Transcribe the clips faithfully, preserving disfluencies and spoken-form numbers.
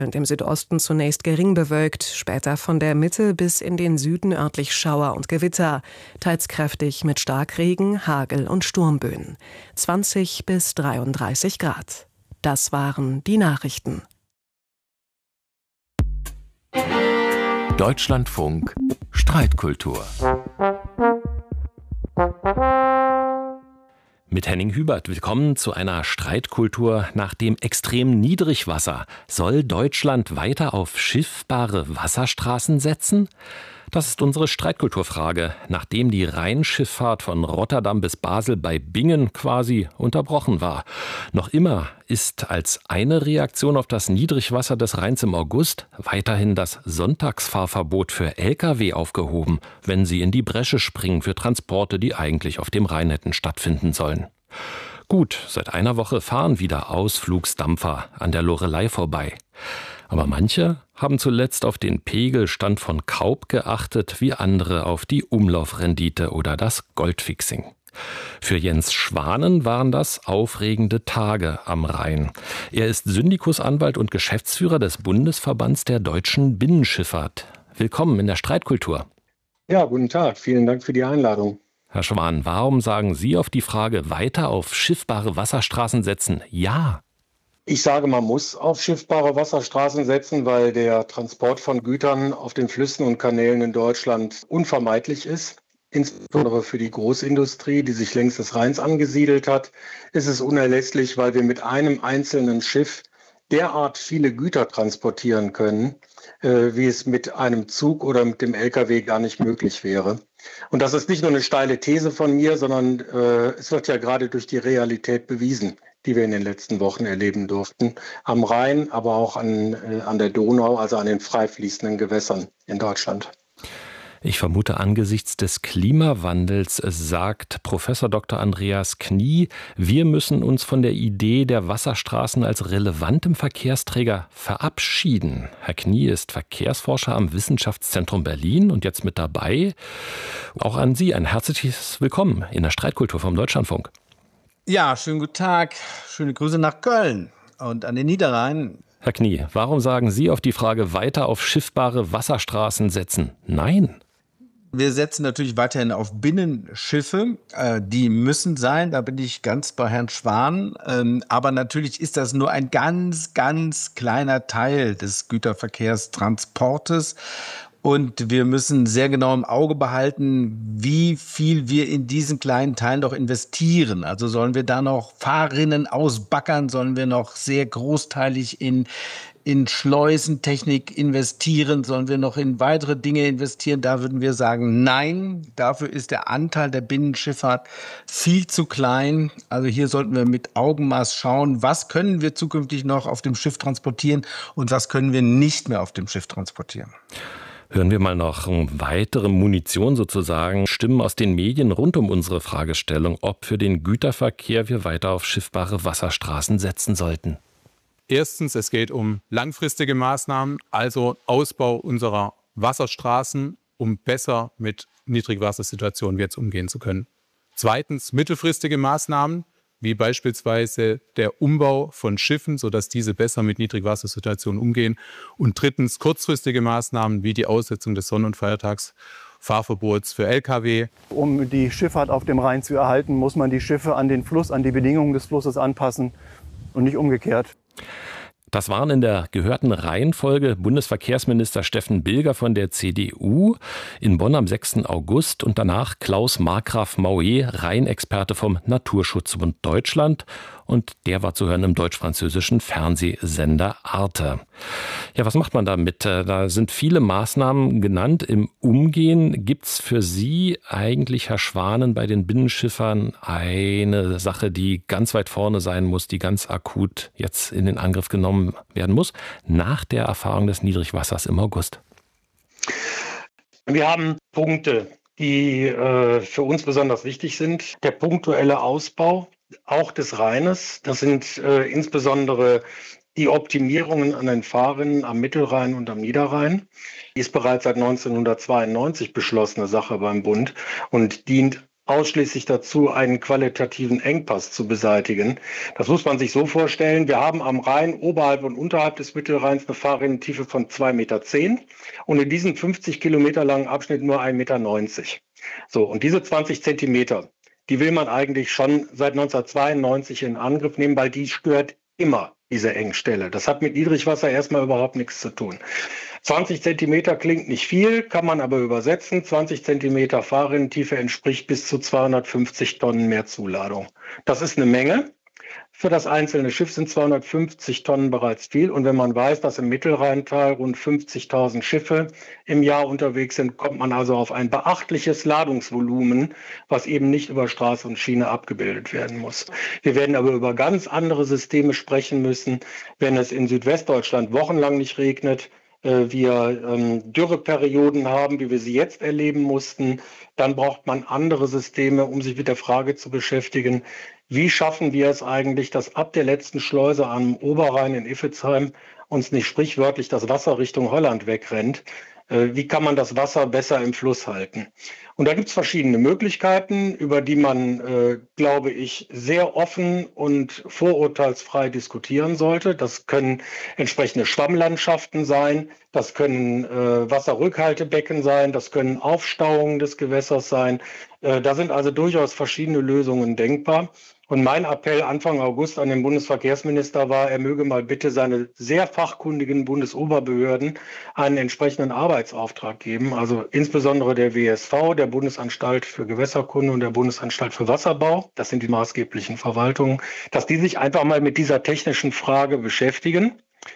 Und im Südosten zunächst gering bewölkt, später von der Mitte bis in den Süden örtlich Schauer und Gewitter, teils kräftig mit Starkregen, Hagel und Sturmböen. zwanzig bis dreiunddreißig Grad. Das waren die Nachrichten. Deutschlandfunk Streitkultur. Mit Henning Hubert, willkommen zu einer Streitkultur nach dem extremen Niedrigwasser. Soll Deutschland weiter auf schiffbare Wasserstraßen setzen? Das ist unsere Streitkulturfrage, nachdem die Rheinschifffahrt von Rotterdam bis Basel bei Bingen quasi unterbrochen war. Noch immer ist als eine Reaktion auf das Niedrigwasser des Rheins im August weiterhin das Sonntagsfahrverbot für L K W aufgehoben, wenn sie in die Bresche springen für Transporte, die eigentlich auf dem Rhein hätten stattfinden sollen. Gut, seit einer Woche fahren wieder Ausflugsdampfer an der Loreley vorbei. Aber manche haben zuletzt auf den Pegelstand von Kaub geachtet, wie andere auf die Umlaufrendite oder das Goldfixing. Für Jens Schwanen waren das aufregende Tage am Rhein. Er ist Syndikusanwalt und Geschäftsführer des Bundesverbands der deutschen Binnenschifffahrt. Willkommen in der Streitkultur. Ja, guten Tag. Vielen Dank für die Einladung. Herr Schwan, warum sagen Sie auf die Frage weiter auf schiffbare Wasserstraßen setzen ja? Ich sage, man muss auf schiffbare Wasserstraßen setzen, weil der Transport von Gütern auf den Flüssen und Kanälen in Deutschland unvermeidlich ist. Insbesondere für die Großindustrie, die sich längs des Rheins angesiedelt hat, ist es unerlässlich, weil wir mit einem einzelnen Schiff derart viele Güter transportieren können, äh, wie es mit einem Zug oder mit dem L K W gar nicht möglich wäre. Und das ist nicht nur eine steile These von mir, sondern äh, es wird ja gerade durch die Realität bewiesen, die wir in den letzten Wochen erleben durften, am Rhein, aber auch an, äh, an der Donau, also an den frei fließenden Gewässern in Deutschland. Ich vermute, angesichts des Klimawandels sagt Professor Doktor Andreas Knie, wir müssen uns von der Idee der Wasserstraßen als relevantem Verkehrsträger verabschieden. Herr Knie ist Verkehrsforscher am Wissenschaftszentrum Berlin und jetzt mit dabei. Auch an Sie ein herzliches Willkommen in der Streitkultur vom Deutschlandfunk. Ja, schönen guten Tag. Schöne Grüße nach Köln und an den Niederrhein. Herr Knie, warum sagen Sie auf die Frage weiter auf schiffbare Wasserstraßen setzen nein? Wir setzen natürlich weiterhin auf Binnenschiffe. Äh, die müssen sein, da bin ich ganz bei Herrn Schwan. Ähm, aber natürlich ist das nur ein ganz, ganz kleiner Teil des Güterverkehrstransportes. Und wir müssen sehr genau im Auge behalten, wie viel wir in diesen kleinen Teilen doch investieren. Also sollen wir da noch Fahrrinnen ausbackern, sollen wir noch sehr großteilig in in Schleusentechnik investieren, sollen wir noch in weitere Dinge investieren? Da würden wir sagen, nein, dafür ist der Anteil der Binnenschifffahrt viel zu klein. Also hier sollten wir mit Augenmaß schauen, was können wir zukünftig noch auf dem Schiff transportieren und was können wir nicht mehr auf dem Schiff transportieren. Hören wir mal noch weitere Munition sozusagen, Stimmen aus den Medien rund um unsere Fragestellung, ob für den Güterverkehr wir weiter auf schiffbare Wasserstraßen setzen sollten. Erstens, es geht um langfristige Maßnahmen, also Ausbau unserer Wasserstraßen, um besser mit Niedrigwassersituationen jetzt umgehen zu können. Zweitens, mittelfristige Maßnahmen, wie beispielsweise der Umbau von Schiffen, sodass diese besser mit Niedrigwassersituationen umgehen. Und drittens, kurzfristige Maßnahmen, wie die Aussetzung des Sonn- und Feiertagsfahrverbots für L K W. Um die Schifffahrt auf dem Rhein zu erhalten, muss man die Schiffe an den Fluss, an die Bedingungen des Flusses anpassen und nicht umgekehrt. Das waren in der gehörten Reihenfolge Bundesverkehrsminister Steffen Bilger von der C D U in Bonn am sechsten August und danach Klaus Markgraf Maué, Rheinexperte vom Naturschutzbund Deutschland. Und der war zu hören im deutsch-französischen Fernsehsender Arte. Ja, was macht man damit? Da sind viele Maßnahmen genannt im Umgehen. Gibt's für Sie eigentlich, Herr Schwanen, bei den Binnenschiffern eine Sache, die ganz weit vorne sein muss, die ganz akut jetzt in den Angriff genommen werden muss, nach der Erfahrung des Niedrigwassers im August? Wir haben Punkte, die äh, für uns besonders wichtig sind. Der punktuelle Ausbau auch des Rheines. Das sind äh, insbesondere die Optimierungen an den Fahrrinnen am Mittelrhein und am Niederrhein. Die ist bereits seit neunzehnhundertzweiundneunzig beschlossene Sache beim Bund und dient ausschließlich dazu, einen qualitativen Engpass zu beseitigen. Das muss man sich so vorstellen. Wir haben am Rhein oberhalb und unterhalb des Mittelrheins eine Fahrrinnentiefe von zwei Meter zehn und in diesem fünfzig Kilometer langen Abschnitt nur ein Meter neunzig. So, und diese zwanzig Zentimeter, die will man eigentlich schon seit neunzehnhundertzweiundneunzig in Angriff nehmen, weil die stört immer, diese Engstelle. Das hat mit Niedrigwasser erstmal überhaupt nichts zu tun. zwanzig Zentimeter klingt nicht viel, kann man aber übersetzen. zwanzig Zentimeter Fahrrinnentiefe entspricht bis zu zweihundertfünfzig Tonnen mehr Zuladung. Das ist eine Menge. Für das einzelne Schiff sind zweihundertfünfzig Tonnen bereits viel. Und wenn man weiß, dass im Mittelrheintal rund fünfzigtausend Schiffe im Jahr unterwegs sind, kommt man also auf ein beachtliches Ladungsvolumen, was eben nicht über Straße und Schiene abgebildet werden muss. Wir werden aber über ganz andere Systeme sprechen müssen, wenn es in Südwestdeutschland wochenlang nicht regnet, wir ähm, Dürreperioden haben, wie wir sie jetzt erleben mussten, dann braucht man andere Systeme, um sich mit der Frage zu beschäftigen, wie schaffen wir es eigentlich, dass ab der letzten Schleuse am Oberrhein in Iffezheim uns nicht sprichwörtlich das Wasser Richtung Holland wegrennt. Äh, wie kann man das Wasser besser im Fluss halten? Und da gibt es verschiedene Möglichkeiten, über die man, äh, glaube ich, sehr offen und vorurteilsfrei diskutieren sollte. Das können entsprechende Schwammlandschaften sein, das können äh, Wasserrückhaltebecken sein, das können Aufstauungen des Gewässers sein. Äh, da sind also durchaus verschiedene Lösungen denkbar. Und mein Appell Anfang August an den Bundesverkehrsminister war, er möge mal bitte seine sehr fachkundigen Bundesoberbehörden einen entsprechenden Arbeitsauftrag geben, also insbesondere der W S V, der Bundesanstalt für Gewässerkunde und der Bundesanstalt für Wasserbau, das sind die maßgeblichen Verwaltungen, dass die sich einfach mal mit dieser technischen Frage beschäftigen.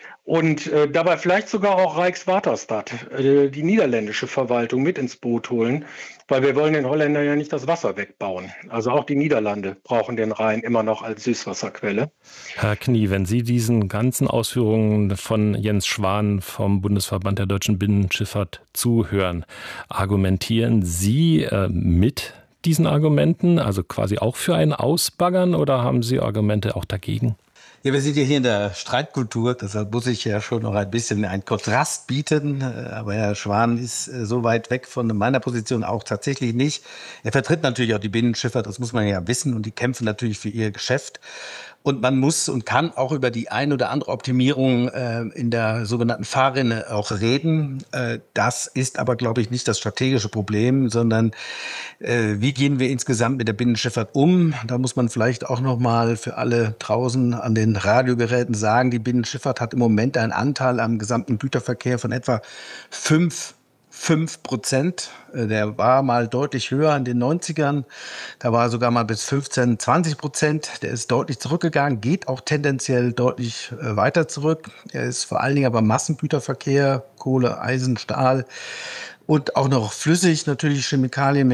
Und äh, dabei vielleicht sogar auch Rijkswaterstaat, äh, die niederländische Verwaltung, mit ins Boot holen, weil wir wollen den Holländern ja nicht das Wasser wegbauen. Also auch die Niederlande brauchen den Rhein immer noch als Süßwasserquelle. Herr Knie, wenn Sie diesen ganzen Ausführungen von Jens Schwan vom Bundesverband der deutschen Binnenschifffahrt zuhören, argumentieren Sie äh, mit diesen Argumenten, also quasi auch für ein Ausbaggern, oder haben Sie Argumente auch dagegen? Ja, wir sind ja hier in der Streitkultur, deshalb muss ich ja schon noch ein bisschen einen Kontrast bieten. Aber Herr Schwan ist so weit weg von meiner Position auch tatsächlich nicht. Er vertritt natürlich auch die Binnenschifffahrt, das muss man ja wissen, und die kämpfen natürlich für ihr Geschäft. Und man muss und kann auch über die ein oder andere Optimierung äh, in der sogenannten Fahrrinne auch reden. Äh, das ist aber, glaube ich, nicht das strategische Problem, sondern äh, wie gehen wir insgesamt mit der Binnenschifffahrt um? Da muss man vielleicht auch noch mal für alle draußen an den Radiogeräten sagen, die Binnenschifffahrt hat im Moment einen Anteil am gesamten Güterverkehr von etwa fünf Fünf Prozent. Der war mal deutlich höher in den neunzigern. Da war er sogar mal bis fünfzehn, zwanzig Prozent. Der ist deutlich zurückgegangen, geht auch tendenziell deutlich weiter zurück. Er ist vor allen Dingen aber Massengüterverkehr, Kohle, Eisen, Stahl und auch noch flüssig, natürlich Chemikalien,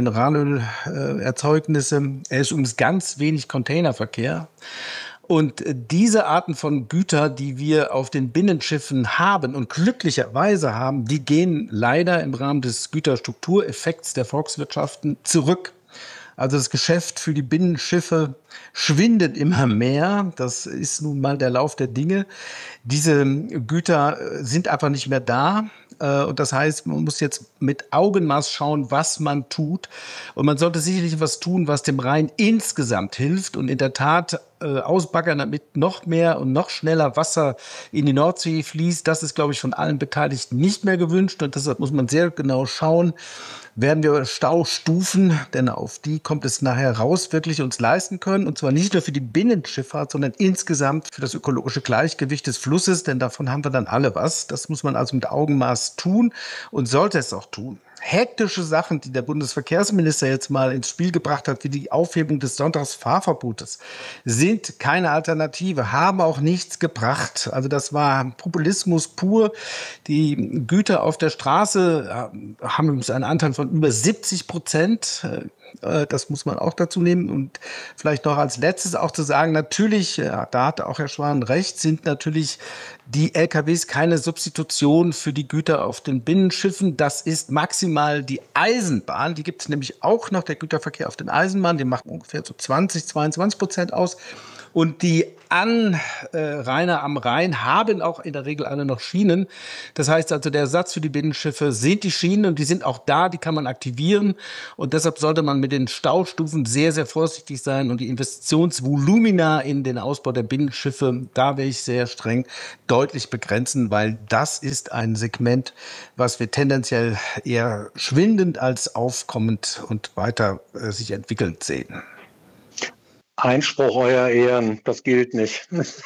Mineralölerzeugnisse. Er ist übrigens ganz wenig Containerverkehr. Und diese Arten von Güter, die wir auf den Binnenschiffen haben und glücklicherweise haben, die gehen leider im Rahmen des Güterstruktureffekts der Volkswirtschaften zurück. Also das Geschäft für die Binnenschiffe schwindet immer mehr. Das ist nun mal der Lauf der Dinge. Diese Güter sind einfach nicht mehr da. Und das heißt, man muss jetzt mit Augenmaß schauen, was man tut. Und man sollte sicherlich was tun, was dem Rhein insgesamt hilft. Und in der Tat äh, ausbaggern, damit noch mehr und noch schneller Wasser in die Nordsee fließt. Das ist, glaube ich, von allen Beteiligten nicht mehr gewünscht. Und deshalb muss man sehr genau schauen, werden wir Staustufen, denn auf die kommt es nachher raus, wirklich uns leisten können. Und zwar nicht nur für die Binnenschifffahrt, sondern insgesamt für das ökologische Gleichgewicht des Flusses, denn davon haben wir dann alle was. Das muss man also mit Augenmaß tun und sollte es auch tun. Hektische Sachen, die der Bundesverkehrsminister jetzt mal ins Spiel gebracht hat, wie die Aufhebung des Sonntagsfahrverbotes, sind keine Alternative, haben auch nichts gebracht. Also das war Populismus pur. Die Güter auf der Straße haben übrigens einen Anteil von über siebzig Prozent. Das muss man auch dazu nehmen. Und vielleicht noch als letztes auch zu sagen, natürlich, ja, da hatte auch Herr Schwan recht, sind natürlich die L K Ws keine Substitution für die Güter auf den Binnenschiffen. Das ist maximal die Eisenbahn. Die gibt es nämlich auch noch, der Güterverkehr auf den Eisenbahnen. Die macht ungefähr so zwanzig, zweiundzwanzig Prozent aus. Und die Anrainer am Rhein haben auch in der Regel alle noch Schienen. Das heißt also, der Ersatz für die Binnenschiffe sind die Schienen und die sind auch da, die kann man aktivieren. Und deshalb sollte man mit den Staustufen sehr, sehr vorsichtig sein und die Investitionsvolumina in den Ausbau der Binnenschiffe, da wäre ich sehr streng, deutlich begrenzen, weil das ist ein Segment, was wir tendenziell eher schwindend als aufkommend und weiter äh, sich entwickelnd sehen. Einspruch, Euer Ehren, das gilt nicht.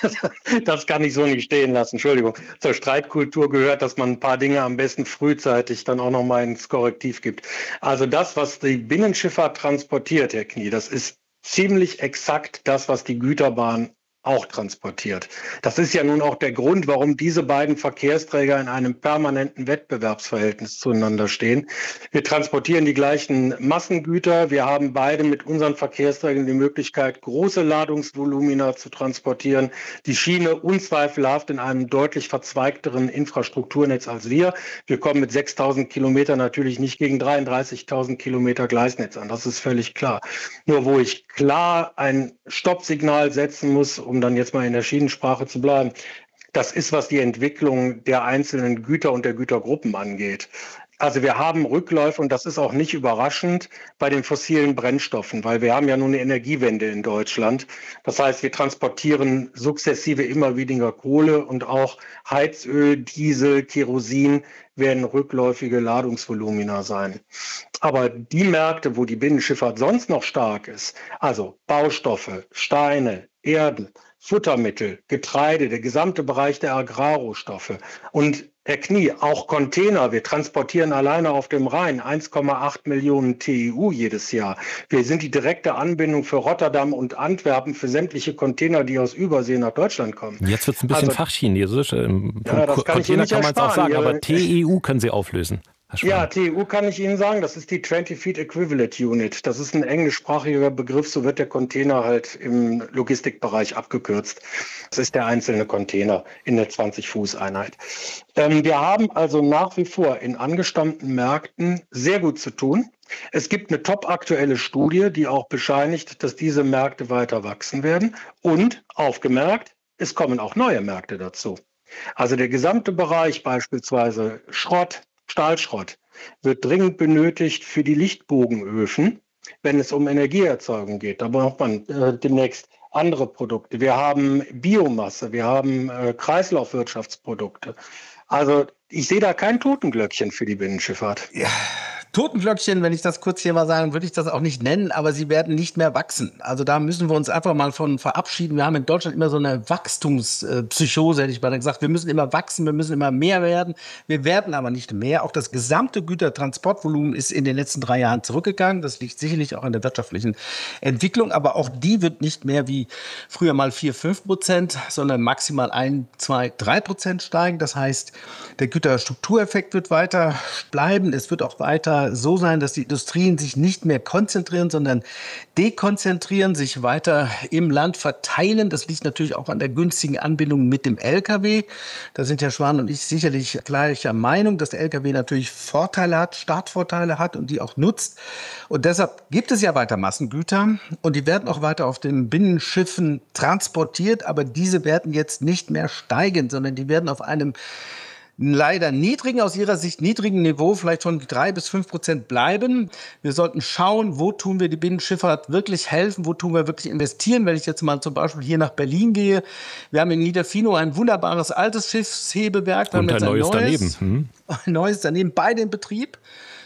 Das kann ich so nicht stehen lassen. Entschuldigung. Zur Streitkultur gehört, dass man ein paar Dinge am besten frühzeitig dann auch nochmal ins Korrektiv gibt. Also das, was die Binnenschifffahrt transportiert, Herr Knie, das ist ziemlich exakt das, was die Güterbahn auch transportiert. Das ist ja nun auch der Grund, warum diese beiden Verkehrsträger in einem permanenten Wettbewerbsverhältnis zueinander stehen. Wir transportieren die gleichen Massengüter. Wir haben beide mit unseren Verkehrsträgern die Möglichkeit, große Ladungsvolumina zu transportieren. Die Schiene unzweifelhaft in einem deutlich verzweigteren Infrastrukturnetz als wir. Wir kommen mit sechstausend Kilometern natürlich nicht gegen dreiunddreißigtausend Kilometer Gleisnetz an. Das ist völlig klar. Nur wo ich klar ein Stoppsignal setzen muss, um dann jetzt mal in der Schienensprache zu bleiben, das ist, was die Entwicklung der einzelnen Güter und der Gütergruppen angeht. Also wir haben Rückläufe und das ist auch nicht überraschend bei den fossilen Brennstoffen, weil wir haben ja nun eine Energiewende in Deutschland. Das heißt, wir transportieren sukzessive immer weniger Kohle und auch Heizöl, Diesel, Kerosin werden rückläufige Ladungsvolumina sein. Aber die Märkte, wo die Binnenschifffahrt sonst noch stark ist, also Baustoffe, Steine, Erden, Futtermittel, Getreide, der gesamte Bereich der Agrarrohstoffe und Herr Knie, auch Container. Wir transportieren alleine auf dem Rhein eins Komma acht Millionen T E U jedes Jahr. Wir sind die direkte Anbindung für Rotterdam und Antwerpen für sämtliche Container, die aus Übersee nach Deutschland kommen. Jetzt wird es ein bisschen also, fachchinesisch. Im ja, das kann Container ich kann man es auch sagen, ja. aber T E U können Sie auflösen. Ja, T E U kann ich Ihnen sagen, das ist die twenty Feet Equivalent Unit. Das ist ein englischsprachiger Begriff, so wird der Container halt im Logistikbereich abgekürzt. Das ist der einzelne Container in der zwanzig Fuß Einheit. Ähm, wir haben also nach wie vor in angestammten Märkten sehr gut zu tun. Es gibt eine top-aktuelle Studie, die auch bescheinigt, dass diese Märkte weiter wachsen werden. Und, aufgemerkt, es kommen auch neue Märkte dazu. Also der gesamte Bereich beispielsweise Schrott, Stahlschrott wird dringend benötigt für die Lichtbogenöfen, wenn es um Energieerzeugung geht. Da braucht man äh, demnächst andere Produkte. Wir haben Biomasse, wir haben äh, Kreislaufwirtschaftsprodukte. Also ich sehe da kein Totenglöckchen für die Binnenschifffahrt. Ja. Totenglöckchen, wenn ich das kurz hier mal sagen, würde ich das auch nicht nennen, aber sie werden nicht mehr wachsen. Also da müssen wir uns einfach mal von verabschieden. Wir haben in Deutschland immer so eine Wachstumspsychose, hätte ich mal gesagt. Wir müssen immer wachsen, wir müssen immer mehr werden. Wir werden aber nicht mehr. Auch das gesamte Gütertransportvolumen ist in den letzten drei Jahren zurückgegangen. Das liegt sicherlich auch an der wirtschaftlichen Entwicklung, aber auch die wird nicht mehr wie früher mal vier, fünf Prozent, sondern maximal ein, zwei, drei Prozent steigen. Das heißt, der Güterstruktureffekt wird weiter bleiben. Es wird auch weiter so sein, dass die Industrien sich nicht mehr konzentrieren, sondern dekonzentrieren, sich weiter im Land verteilen. Das liegt natürlich auch an der günstigen Anbindung mit dem L K W. Da sind Herr Schwan und ich sicherlich gleicher Meinung, dass der L K W natürlich Vorteile hat, Startvorteile hat und die auch nutzt. Und deshalb gibt es ja weiter Massengüter und die werden auch weiter auf den Binnenschiffen transportiert, aber diese werden jetzt nicht mehr steigen, sondern die werden auf einem leider niedrigen, aus Ihrer Sicht niedrigen Niveau, vielleicht von drei bis fünf Prozent bleiben. Wir sollten schauen, wo tun wir die Binnenschifffahrt wirklich helfen, wo tun wir wirklich investieren. Wenn ich jetzt mal zum Beispiel hier nach Berlin gehe, wir haben in Niederfino ein wunderbares altes Schiffshebewerk. Und ein neues, neues daneben. Hm. Ein neues daneben, beide in Betrieb.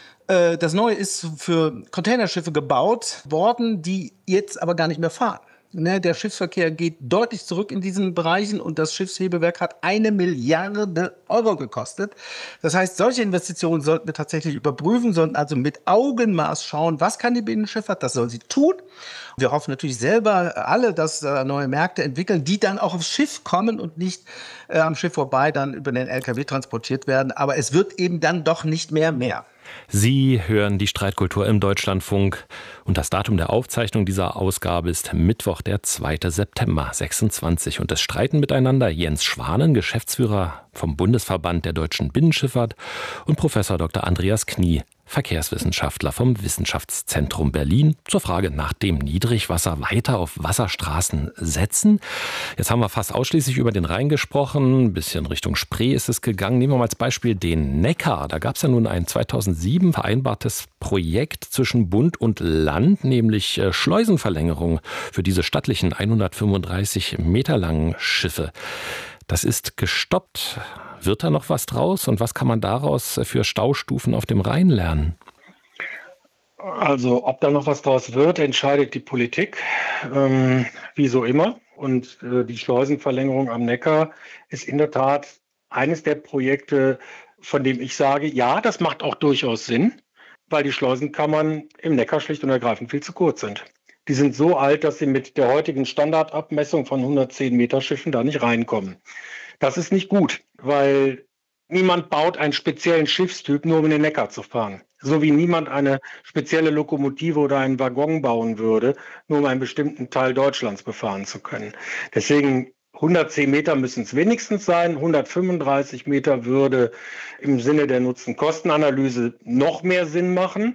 Das Neue ist für Containerschiffe gebaut worden, die jetzt aber gar nicht mehr fahren. Der Schiffsverkehr geht deutlich zurück in diesen Bereichen und das Schiffshebewerk hat eine Milliarde Euro gekostet. Das heißt, solche Investitionen sollten wir tatsächlich überprüfen, sollten also mit Augenmaß schauen, was kann die Binnenschifffahrt, das soll sie tun. Wir hoffen natürlich selber alle, dass äh, neue Märkte entwickeln, die dann auch aufs Schiff kommen und nicht äh, am Schiff vorbei dann über den L K W transportiert werden. Aber es wird eben dann doch nicht mehr mehr. Sie hören die Streitkultur im Deutschlandfunk und das Datum der Aufzeichnung dieser Ausgabe ist Mittwoch, der zweite September sechsundzwanzig. Und es streiten miteinander Jens Schwanen, Geschäftsführer vom Bundesverband der deutschen Binnenschifffahrt und Professor Doktor Andreas Knie Verkehrswissenschaftler vom Wissenschaftszentrum Berlin zur Frage nach dem Niedrigwasser weiter auf Wasserstraßen setzen. Jetzt haben wir fast ausschließlich über den Rhein gesprochen, ein bisschen Richtung Spree ist es gegangen. Nehmen wir mal als Beispiel den Neckar. Da gab es ja nun ein zweitausendsieben vereinbartes Projekt zwischen Bund und Land, nämlich Schleusenverlängerung für diese stattlichen hundertfünfunddreißig Meter langen Schiffe. Das ist gestoppt. Wird da noch was draus und was kann man daraus für Staustufen auf dem Rhein lernen? Also ob da noch was draus wird, entscheidet die Politik, ähm, wie so immer. Und äh, die Schleusenverlängerung am Neckar ist in der Tat eines der Projekte, von dem ich sage, ja, das macht auch durchaus Sinn, weil die Schleusenkammern im Neckar schlicht und ergreifend viel zu kurz sind. Die sind so alt, dass sie mit der heutigen Standardabmessung von hundertzehn Meter Schiffen da nicht reinkommen. Das ist nicht gut, weil niemand baut einen speziellen Schiffstyp, nur um in den Neckar zu fahren. So wie niemand eine spezielle Lokomotive oder einen Waggon bauen würde, nur um einen bestimmten Teil Deutschlands befahren zu können. Deswegen hundertzehn Meter müssen es wenigstens sein. hundertfünfunddreißig Meter würde im Sinne der Nutzen-Kosten-Analyse noch mehr Sinn machen.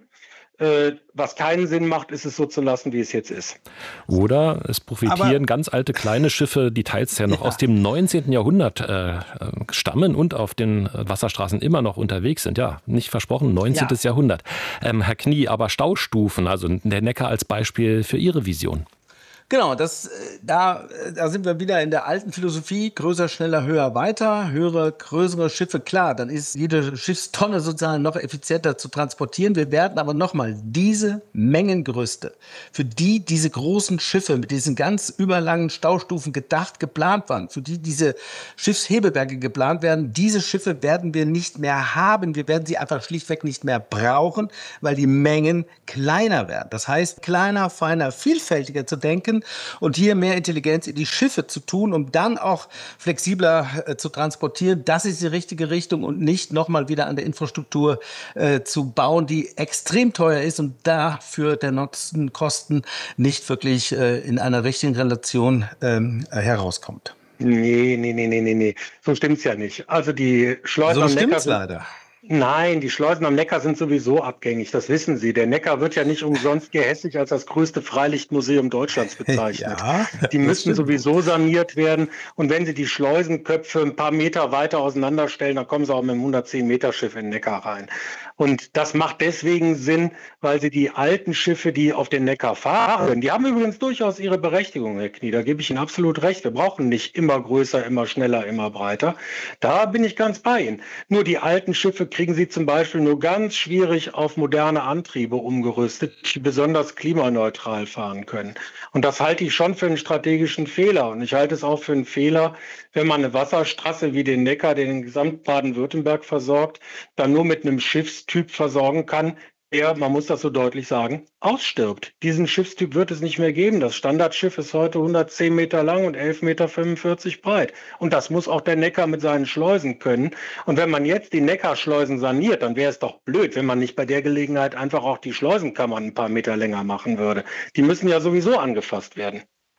Was keinen Sinn macht, ist es so zu lassen, wie es jetzt ist. Oder es profitieren Aber, ganz alte kleine Schiffe, die teils ja noch ja. aus dem neunzehnten Jahrhundert äh, stammen und auf den Wasserstraßen immer noch unterwegs sind. Ja, nicht versprochen, neunzehnten. Ja. Jahrhundert. Ähm, Herr Knie, aber Staustufen, also der Neckar als Beispiel für Ihre Vision. Genau, das, da, da sind wir wieder in der alten Philosophie, größer, schneller, höher, weiter, höhere, größere Schiffe, klar, dann ist jede Schiffstonne sozusagen noch effizienter zu transportieren. Wir werden aber nochmal diese Mengengerüste, für die diese großen Schiffe mit diesen ganz überlangen Staustufen gedacht, geplant waren, für die diese Schiffshebewerke geplant werden, diese Schiffe werden wir nicht mehr haben. Wir werden sie einfach schlichtweg nicht mehr brauchen, weil die Mengen kleiner werden. Das heißt, kleiner, feiner, vielfältiger zu denken, und hier mehr Intelligenz in die Schiffe zu tun, um dann auch flexibler äh, zu transportieren. Das ist die richtige Richtung und nicht nochmal wieder an der Infrastruktur äh, zu bauen, die extrem teuer ist und dafür der Nutzen-Kosten nicht wirklich äh, in einer richtigen Relation ähm, herauskommt. Nee, nee, nee, nee, nee, nee. So stimmt's ja nicht. Also die Schleusen so am Neckar stimmt's leider. Nein, die Schleusen am Neckar sind sowieso abgängig, das wissen Sie. Der Neckar wird ja nicht umsonst gehässig als das größte Freilichtmuseum Deutschlands bezeichnet. Ja, die müssen sowieso saniert werden. Und wenn Sie die Schleusenköpfe ein paar Meter weiter auseinanderstellen, dann kommen Sie auch mit einem hundertzehn Meter Schiff in den Neckar rein. Und das macht deswegen Sinn, weil Sie die alten Schiffe, die auf den Neckar fahren, die haben übrigens durchaus ihre Berechtigung, Herr Knie. Da gebe ich Ihnen absolut recht. Wir brauchen nicht immer größer, immer schneller, immer breiter. Da bin ich ganz bei Ihnen. Nur die alten Schiffe kriegen Sie zum Beispiel nur ganz schwierig auf moderne Antriebe umgerüstet, die besonders klimaneutral fahren können. Und das halte ich schon für einen strategischen Fehler. Und ich halte es auch für einen Fehler, wenn man eine Wasserstraße wie den Neckar, den gesamt Baden-Württemberg versorgt, dann nur mit einem Schiffstyp versorgen kann, der, man muss das so deutlich sagen, ausstirbt. Diesen Schiffstyp wird es nicht mehr geben. Das Standardschiff ist heute hundertzehn Meter lang und elf Meter fünfundvierzig breit. Und das muss auch der Neckar mit seinen Schleusen können. Und wenn man jetzt die Neckarschleusen saniert, dann wäre es doch blöd, wenn man nicht bei der Gelegenheit einfach auch die Schleusenkammern ein paar Meter länger machen würde. Die müssen ja sowieso angefasst werden.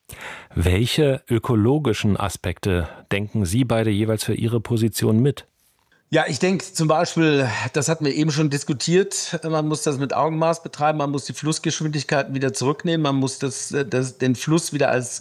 Welche ökologischen Aspekte denken Sie beide jeweils für Ihre Position mit? Ja, ich denke zum Beispiel, das hatten wir eben schon diskutiert, man muss das mit Augenmaß betreiben, man muss die Flussgeschwindigkeiten wieder zurücknehmen, man muss das, das, den Fluss wieder als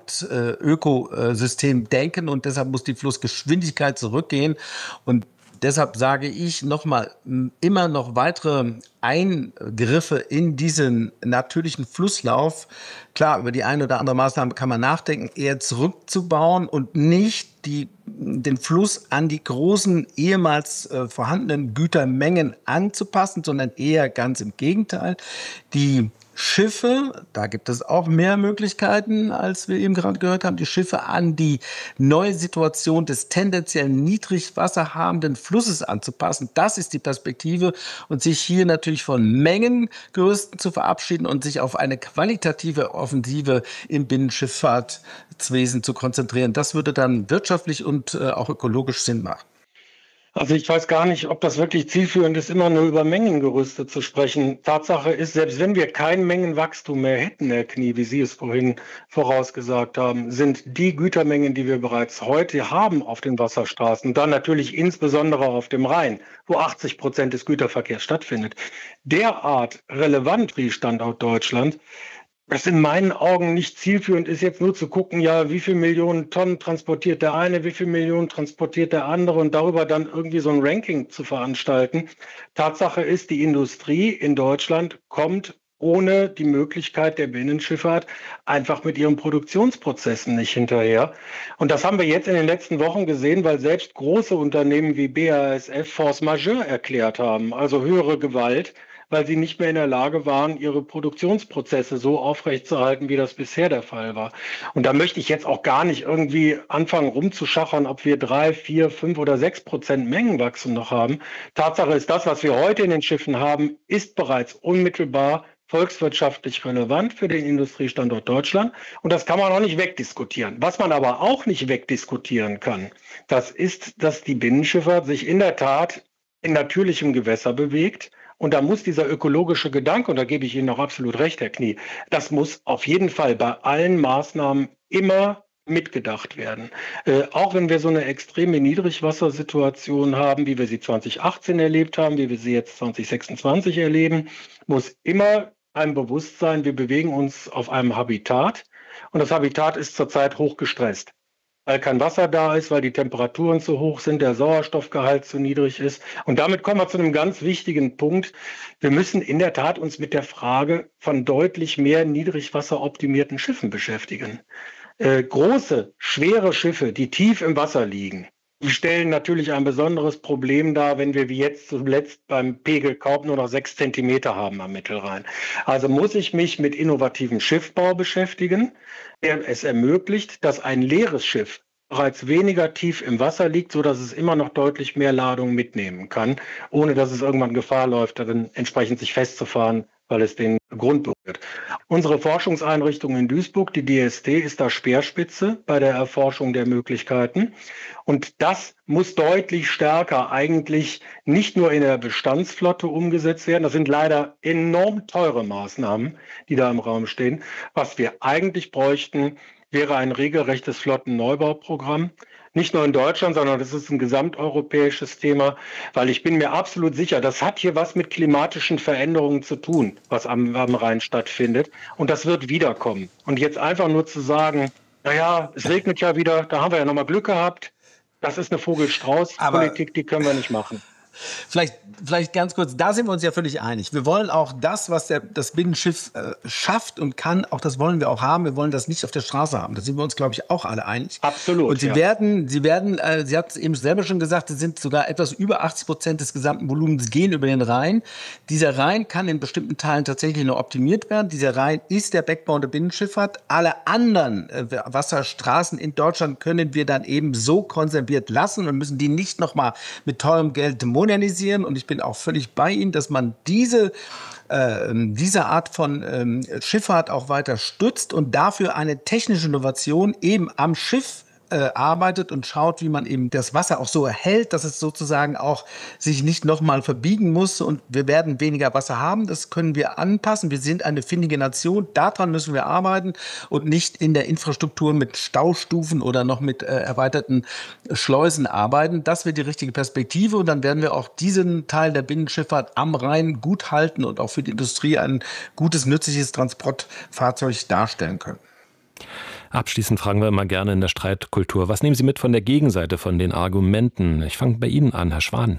Gesamtökosystem denken und deshalb muss die Flussgeschwindigkeit zurückgehen. Und deshalb sage ich nochmal, immer noch weitere Eingriffe in diesen natürlichen Flusslauf, klar, über die eine oder andere Maßnahme kann man nachdenken, eher zurückzubauen und nicht die, den Fluss an die großen, ehemals äh, vorhandenen Gütermengen anzupassen, sondern eher ganz im Gegenteil. Die Schiffe, da gibt es auch mehr Möglichkeiten, als wir eben gerade gehört haben, die Schiffe an die neue Situation des tendenziell niedrigwasser habenden Flusses anzupassen. Das ist die Perspektive und sich hier natürlich von Mengengerüsten zu verabschieden und sich auf eine qualitative Offensive im Binnenschifffahrtswesen zu konzentrieren. Das würde dann wirtschaftlich und äh, auch ökologisch Sinn machen. Also ich weiß gar nicht, ob das wirklich zielführend ist, immer nur über Mengengerüste zu sprechen. Tatsache ist, selbst wenn wir kein Mengenwachstum mehr hätten, Herr Knie, wie Sie es vorhin vorausgesagt haben, sind die Gütermengen, die wir bereits heute haben auf den Wasserstraßen, dann natürlich insbesondere auf dem Rhein, wo achtzig Prozent des Güterverkehrs stattfindet, derart relevant für den Standort Deutschland, dass in meinen Augen nicht zielführend ist, jetzt nur zu gucken, ja, wie viel Millionen Tonnen transportiert der eine, wie viel Millionen transportiert der andere und darüber dann irgendwie so ein Ranking zu veranstalten. Tatsache ist, die Industrie in Deutschland kommt ohne die Möglichkeit der Binnenschifffahrt einfach mit ihren Produktionsprozessen nicht hinterher. Und das haben wir jetzt in den letzten Wochen gesehen, weil selbst große Unternehmen wie B A S F Force Majeure erklärt haben, also höhere Gewalt, weil sie nicht mehr in der Lage waren, ihre Produktionsprozesse so aufrechtzuerhalten, wie das bisher der Fall war. Und da möchte ich jetzt auch gar nicht irgendwie anfangen rumzuschachern, ob wir drei, vier, fünf oder sechs Prozent Mengenwachstum noch haben. Tatsache ist, das, was wir heute in den Schiffen haben, ist bereits unmittelbar volkswirtschaftlich relevant für den Industriestandort Deutschland. Und das kann man auch nicht wegdiskutieren. Was man aber auch nicht wegdiskutieren kann, das ist, dass die Binnenschifffahrt sich in der Tat in natürlichem Gewässer bewegt. Und da muss dieser ökologische Gedanke, und da gebe ich Ihnen auch absolut recht, Herr Knie, das muss auf jeden Fall bei allen Maßnahmen immer mitgedacht werden. Äh, auch wenn wir so eine extreme Niedrigwassersituation haben, wie wir sie zwanzig achtzehn erlebt haben, wie wir sie jetzt zwanzig sechsundzwanzig erleben, muss immer ein Bewusstsein, wir bewegen uns auf einem Habitat und das Habitat ist zurzeit hoch gestresst, weil kein Wasser da ist, weil die Temperaturen zu hoch sind, der Sauerstoffgehalt zu niedrig ist. Und damit kommen wir zu einem ganz wichtigen Punkt. Wir müssen in der Tat uns mit der Frage von deutlich mehr niedrigwasseroptimierten Schiffen beschäftigen. Äh, große, schwere Schiffe, die tief im Wasser liegen, die stellen natürlich ein besonderes Problem dar, wenn wir wie jetzt zuletzt beim Pegel Kaub nur noch sechs Zentimeter haben am Mittelrhein. Also muss ich mich mit innovativem Schiffbau beschäftigen, der es ermöglicht, dass ein leeres Schiff bereits weniger tief im Wasser liegt, sodass es immer noch deutlich mehr Ladung mitnehmen kann, ohne dass es irgendwann Gefahr läuft, dann entsprechend sich festzufahren, weil es den Grund berührt. Unsere Forschungseinrichtung in Duisburg, die D S D, ist da Speerspitze bei der Erforschung der Möglichkeiten. Und das muss deutlich stärker eigentlich nicht nur in der Bestandsflotte umgesetzt werden. Das sind leider enorm teure Maßnahmen, die da im Raum stehen. Was wir eigentlich bräuchten, wäre ein regelrechtes Flottenneubauprogramm. Nicht nur in Deutschland, sondern das ist ein gesamteuropäisches Thema, weil ich bin mir absolut sicher, das hat hier was mit klimatischen Veränderungen zu tun, was am, am Rhein stattfindet. Und das wird wiederkommen. Und jetzt einfach nur zu sagen, naja, es regnet ja wieder, da haben wir ja nochmal Glück gehabt. Das ist eine Vogel-Strauß-Politik, die können wir nicht machen. Vielleicht, vielleicht ganz kurz, da sind wir uns ja völlig einig. Wir wollen auch das, was der, das Binnenschiff äh, schafft und kann, auch das wollen wir auch haben. Wir wollen das nicht auf der Straße haben. Da sind wir uns, glaube ich, auch alle einig. Absolut. Und Sie ja. werden, Sie werden, äh, Sie hat es eben selber schon gesagt, es sind sogar etwas über achtzig Prozent des gesamten Volumens gehen über den Rhein. Dieser Rhein kann in bestimmten Teilen tatsächlich noch optimiert werden. Dieser Rhein ist der Backbone der Binnenschifffahrt. Alle anderen äh, Wasserstraßen in Deutschland können wir dann eben so konserviert lassen und müssen die nicht nochmal mit teurem Geld modernisieren. Und ich bin auch völlig bei Ihnen, dass man diese, äh, diese Art von ähm, Schifffahrt auch weiter stützt und dafür eine technische Innovation eben am Schiff äh, arbeitet und schaut, wie man eben das Wasser auch so erhält, dass es sozusagen auch sich nicht nochmal verbiegen muss und wir werden weniger Wasser haben. Das können wir anpassen. Wir sind eine findige Nation. Daran müssen wir arbeiten und nicht in der Infrastruktur mit Staustufen oder noch mit äh, erweiterten Schleusen arbeiten. Das wird die richtige Perspektive und dann werden wir auch diesen Teil der Binnenschifffahrt am Rhein gut halten und auch für die Industrie ein gutes, nützliches Transportfahrzeug darstellen können. Abschließend fragen wir immer gerne in der Streitkultur, was nehmen Sie mit von der Gegenseite, von den Argumenten? Ich fange bei Ihnen an, Herr Schwan.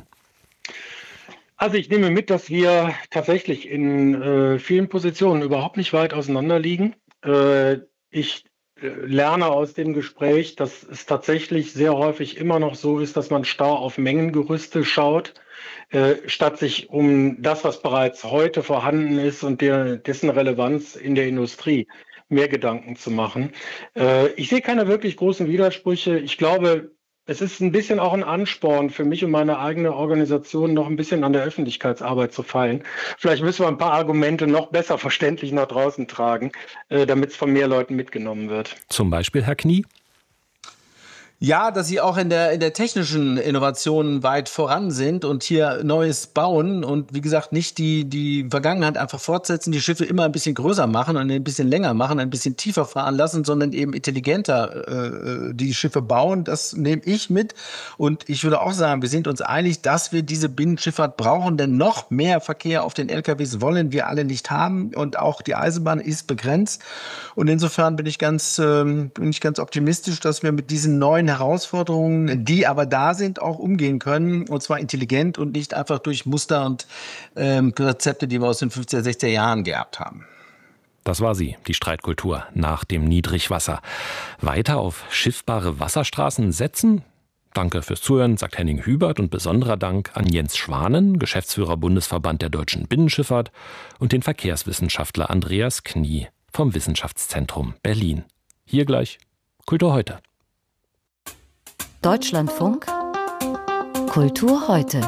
Also ich nehme mit, dass wir tatsächlich in äh, vielen Positionen überhaupt nicht weit auseinander liegen. Äh, ich äh, lerne aus dem Gespräch, dass es tatsächlich sehr häufig immer noch so ist, dass man starr auf Mengengerüste schaut, äh, statt sich um das, was bereits heute vorhanden ist und der, dessen Relevanz in der Industrie mehr Gedanken zu machen. Äh, ich sehe keine wirklich großen Widersprüche. Ich glaube, es ist ein bisschen auch ein Ansporn für mich und meine eigene Organisation, noch ein bisschen an der Öffentlichkeitsarbeit zu feilen. Vielleicht müssen wir ein paar Argumente noch besser verständlich nach draußen tragen, äh, damit es von mehr Leuten mitgenommen wird. Zum Beispiel, Herr Knie? Ja, dass sie auch in der, in der technischen Innovation weit voran sind und hier Neues bauen und wie gesagt nicht die, die Vergangenheit einfach fortsetzen, die Schiffe immer ein bisschen größer machen und ein bisschen länger machen, ein bisschen tiefer fahren lassen, sondern eben intelligenter äh, die Schiffe bauen. Das nehme ich mit und ich würde auch sagen, wir sind uns einig, dass wir diese Binnenschifffahrt brauchen, denn noch mehr Verkehr auf den L K Ws wollen wir alle nicht haben und auch die Eisenbahn ist begrenzt und insofern bin ich ganz, ähm, bin ich ganz optimistisch, dass wir mit diesen neuen Herausforderungen, die aber da sind, auch umgehen können. Und zwar intelligent und nicht einfach durch Muster und ähm, Rezepte, die wir aus den fünfziger, sechziger Jahren geerbt haben. Das war sie, die Streitkultur nach dem Niedrigwasser. Weiter auf schiffbare Wasserstraßen setzen? Danke fürs Zuhören, sagt Henning Hubert und besonderer Dank an Jens Schwanen, Geschäftsführer Bundesverband der deutschen Binnenschifffahrt und den Verkehrswissenschaftler Andreas Knie vom Wissenschaftszentrum Berlin. Hier gleich Kultur heute. Deutschlandfunk Kultur heute.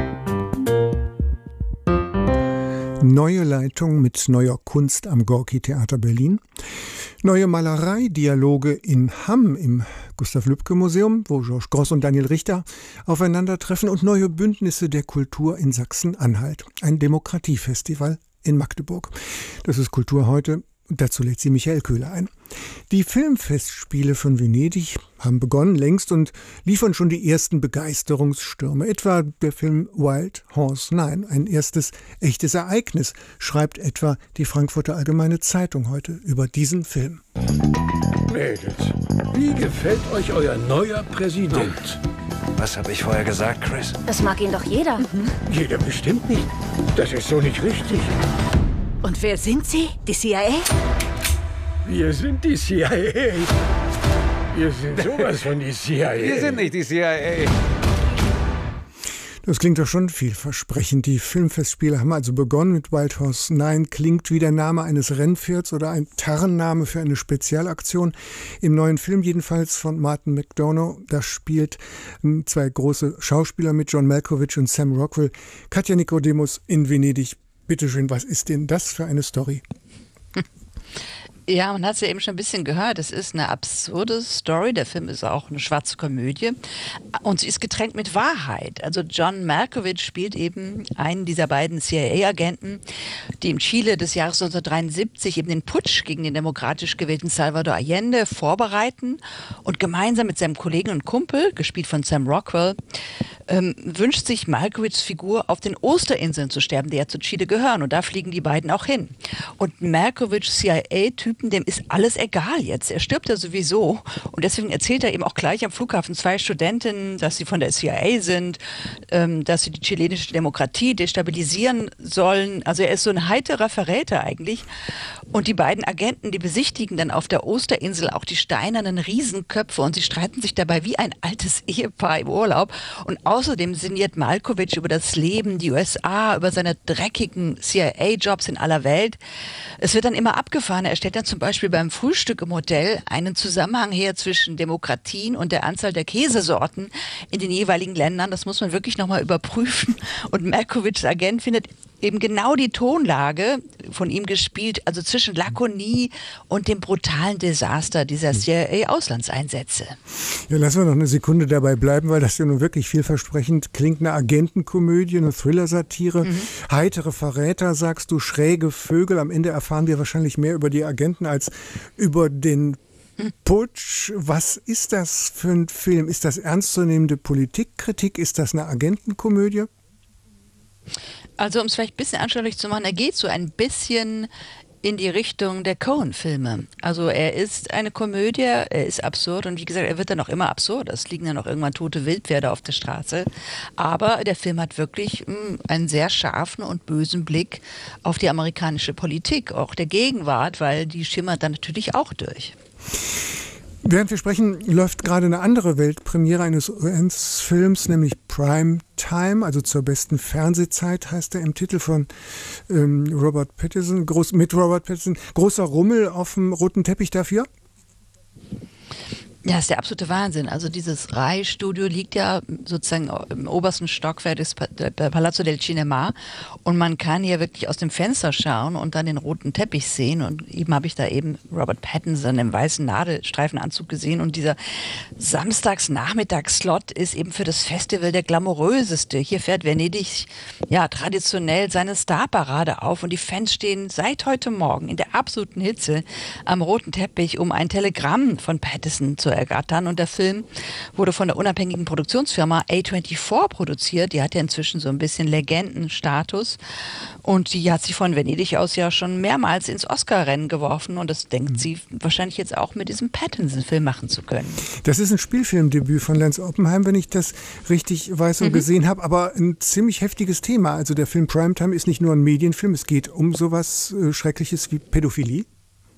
Neue Leitung mit neuer Kunst am Gorki-Theater Berlin. Neue Malerei-Dialoge in Hamm im Gustav-Lübcke-Museum, wo Georges Gross und Daniel Richter aufeinandertreffen. Und neue Bündnisse der Kultur in Sachsen-Anhalt. Ein Demokratiefestival in Magdeburg. Das ist Kultur heute. Und dazu lädt sie Michael Köhler ein. Die Filmfestspiele von Venedig haben begonnen längst und liefern schon die ersten Begeisterungsstürme. Etwa der Film Wild Horse Nine, ein erstes echtes Ereignis, schreibt etwa die Frankfurter Allgemeine Zeitung heute über diesen Film. Mädels, wie gefällt euch euer neuer Präsident? Was habe ich vorher gesagt, Chris? Das mag ihn doch jeder. Mhm. Jeder bestimmt nicht. Das ist so nicht richtig. Und wer sind Sie? Die C I A? Wir sind die C I A. Wir sind sowas von die C I A. Wir sind nicht die C I A. Das klingt doch schon vielversprechend. Die Filmfestspiele haben also begonnen mit Wild Horse Nine. Klingt wie der Name eines Rennpferds oder ein Tarnname für eine Spezialaktion. Im neuen Film jedenfalls von Martin McDonough. Da spielt zwei große Schauspieler mit, John Malkovich und Sam Rockwell. Katja Nicodemus in Venedig. Bitte schön, was ist denn das für eine Story? Ja, man hat es ja eben schon ein bisschen gehört. Es ist eine absurde Story. Der Film ist auch eine schwarze Komödie. Und sie ist getränkt mit Wahrheit. Also John Malkovich spielt eben einen dieser beiden C I A-Agenten, die im Chile des Jahres neunzehnhundertdreiundsiebzig eben den Putsch gegen den demokratisch gewählten Salvador Allende vorbereiten. Und gemeinsam mit seinem Kollegen und Kumpel, gespielt von Sam Rockwell, ähm, wünscht sich Malkovichs Figur, auf den Osterinseln zu sterben, die ja zu Chile gehören. Und da fliegen die beiden auch hin. Und Malkovichs C I A-Typ, dem ist alles egal jetzt. Er stirbt ja sowieso. Und deswegen erzählt er eben auch gleich am Flughafen zwei Studentinnen, dass sie von der C I A sind, ähm, dass sie die chilenische Demokratie destabilisieren sollen. Also er ist so ein heiterer Verräter eigentlich. Und die beiden Agenten, die besichtigen dann auf der Osterinsel auch die steinernen Riesenköpfe und sie streiten sich dabei wie ein altes Ehepaar im Urlaub. Und außerdem sinniert Malkovich über das Leben, die U S A, über seine dreckigen C I A-Jobs in aller Welt. Es wird dann immer abgefahren. Er stellt dann zum Beispiel beim Frühstück im Hotel einen Zusammenhang her zwischen Demokratien und der Anzahl der Käsesorten in den jeweiligen Ländern. Das muss man wirklich nochmal überprüfen. Und Malkovichs Agent findet eben genau die Tonlage, von ihm gespielt, also zwischen Lakonie und dem brutalen Desaster dieser C I A-Auslandseinsätze. Ja, lassen wir noch eine Sekunde dabei bleiben, weil das ja nun wirklich vielversprechend klingt. Eine Agentenkomödie, eine Thriller-Satire, mhm. heitere Verräter, sagst du, schräge Vögel. Am Ende erfahren wir wahrscheinlich mehr über die Agenten als über den Putsch. Was ist das für ein Film? Ist das ernstzunehmende Politikkritik? Ist das eine Agentenkomödie? Also um es vielleicht ein bisschen anschaulich zu machen, er geht so ein bisschen in die Richtung der Coen-Filme. Also er ist eine Komödie, er ist absurd und wie gesagt, er wird dann auch immer absurd. Es liegen dann auch irgendwann tote Wildpferde auf der Straße. Aber der Film hat wirklich mh, einen sehr scharfen und bösen Blick auf die amerikanische Politik, auch der Gegenwart, weil die schimmert dann natürlich auch durch. Während wir sprechen, läuft gerade eine andere Weltpremiere eines U S-Films, nämlich Prime Time, also zur besten Fernsehzeit, heißt er im Titel von ähm, Robert Pattinson, groß, mit Robert Pattinson. Großer Rummel auf dem roten Teppich dafür? Ja, ist der absolute Wahnsinn. Also dieses Rai-Studio liegt ja sozusagen im obersten Stockwerk des Palazzo del Cinema und man kann hier wirklich aus dem Fenster schauen und dann den roten Teppich sehen und eben habe ich da eben Robert Pattinson im weißen Nadelstreifenanzug gesehen und dieser Samstagsnachmittagsslot ist eben für das Festival der glamouröseste. Hier fährt Venedig ja traditionell seine Starparade auf und die Fans stehen seit heute Morgen in der absoluten Hitze am roten Teppich, um ein Telegramm von Pattinson zu ergattern. Und der Film wurde von der unabhängigen Produktionsfirma A vierundzwanzig produziert. Die hat ja inzwischen so ein bisschen Legendenstatus. Und die hat sich von Venedig aus ja schon mehrmals ins Oscar-Rennen geworfen. Und das denkt sie wahrscheinlich jetzt auch mit diesem Pattinson-Film machen zu können. Das ist ein Spielfilmdebüt von Lance Oppenheim, wenn ich das richtig weiß und mhm. gesehen habe. Aber ein ziemlich heftiges Thema. Also der Film Primetime ist nicht nur ein Medienfilm. Es geht um sowas äh, Schreckliches wie Pädophilie.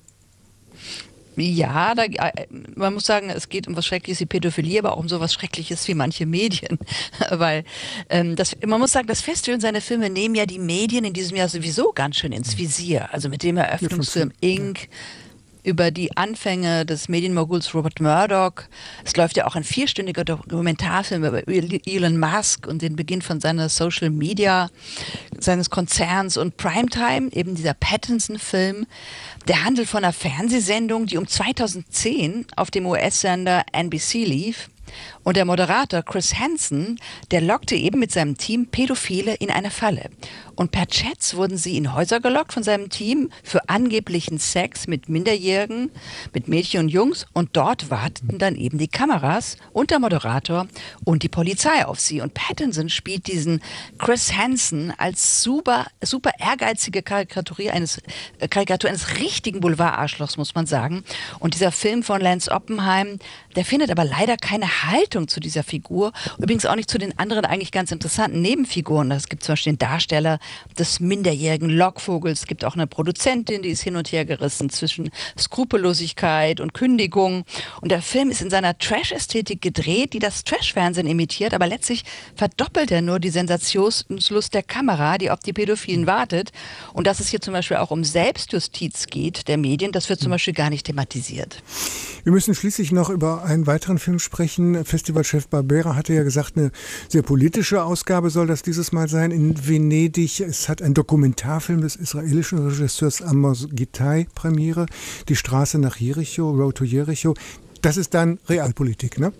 Ja, da, man muss sagen, es geht um was Schreckliches wie Pädophilie, aber auch um sowas Schreckliches wie manche Medien. Weil ähm, das, man muss sagen, das Festival und seine Filme nehmen ja die Medien in diesem Jahr sowieso ganz schön ins Visier. Also mit dem Eröffnungsfilm Inc., über die Anfänge des Medienmoguls Rupert Murdoch. Es läuft ja auch ein vierstündiger Dokumentarfilm über Elon Musk und den Beginn von seiner Social Media, seines Konzerns und Primetime, eben dieser Pattinson-Film. Der handelt von einer Fernsehsendung, die um zweitausendzehn auf dem U S-Sender N B C lief. Und der Moderator Chris Hansen, der lockte eben mit seinem Team Pädophile in eine Falle. Und per Chats wurden sie in Häuser gelockt von seinem Team für angeblichen Sex mit Minderjährigen, mit Mädchen und Jungs. Und dort warteten dann eben die Kameras und der Moderator und die Polizei auf sie. Und Pattinson spielt diesen Chris Hansen als super, super ehrgeizige Karikatur eines, äh, Karikatur eines richtigen Boulevard-Arschlochs, muss man sagen. Und dieser Film von Lance Oppenheim, der findet aber leider keine Haltung zu dieser Figur. Übrigens auch nicht zu den anderen eigentlich ganz interessanten Nebenfiguren. Es gibt zum Beispiel den Darsteller des minderjährigen Lockvogels. Es gibt auch eine Produzentin, die ist hin und her gerissen zwischen Skrupellosigkeit und Kündigung. Und der Film ist in seiner Trash-Ästhetik gedreht, die das Trash-Fernsehen imitiert. Aber letztlich verdoppelt er nur die Sensationslust der Kamera, die auf die Pädophilen wartet. Und dass es hier zum Beispiel auch um Selbstjustiz geht der Medien, das wird zum Beispiel gar nicht thematisiert. Wir müssen schließlich noch über einen weiteren Film sprechen. Festivalchef Barbera hatte ja gesagt, eine sehr politische Ausgabe soll das dieses Mal sein in Venedig. Es hat ein Dokumentarfilm des israelischen Regisseurs Amos Gitai Premiere, Die Straße nach Jericho, Road to Jericho. Das ist dann Realpolitik, ne?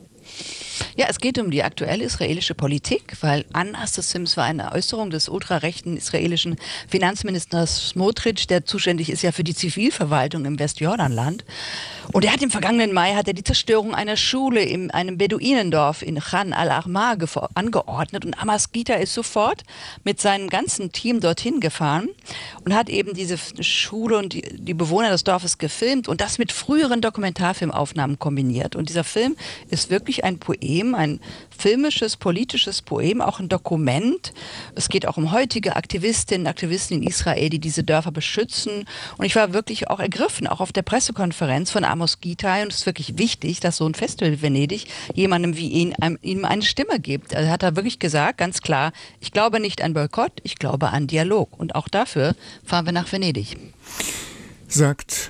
Ja, es geht um die aktuelle israelische Politik, weil Anlass des Films war eine Äußerung des ultrarechten israelischen Finanzministers Smotrich, der zuständig ist ja für die Zivilverwaltung im Westjordanland. Und er hat im vergangenen Mai hat er die Zerstörung einer Schule in einem Beduinendorf in Khan al-Ahmar angeordnet. Und Amos Gitai ist sofort mit seinem ganzen Team dorthin gefahren und hat eben diese Schule und die, die Bewohner des Dorfes gefilmt und das mit früheren Dokumentarfilmaufnahmen kombiniert. Und dieser Film ist wirklich ein Poem, ein filmisches, politisches Poem, auch ein Dokument. Es geht auch um heutige Aktivistinnen und Aktivisten in Israel, die diese Dörfer beschützen. Und ich war wirklich auch ergriffen, auch auf der Pressekonferenz von Amos Gitai. Und es ist wirklich wichtig, dass so ein Festival wie Venedig jemandem wie ihn, einem, ihm eine Stimme gibt. Also hat er wirklich gesagt, ganz klar, ich glaube nicht an Boykott, ich glaube an Dialog. Und auch dafür fahren wir nach Venedig. Sagt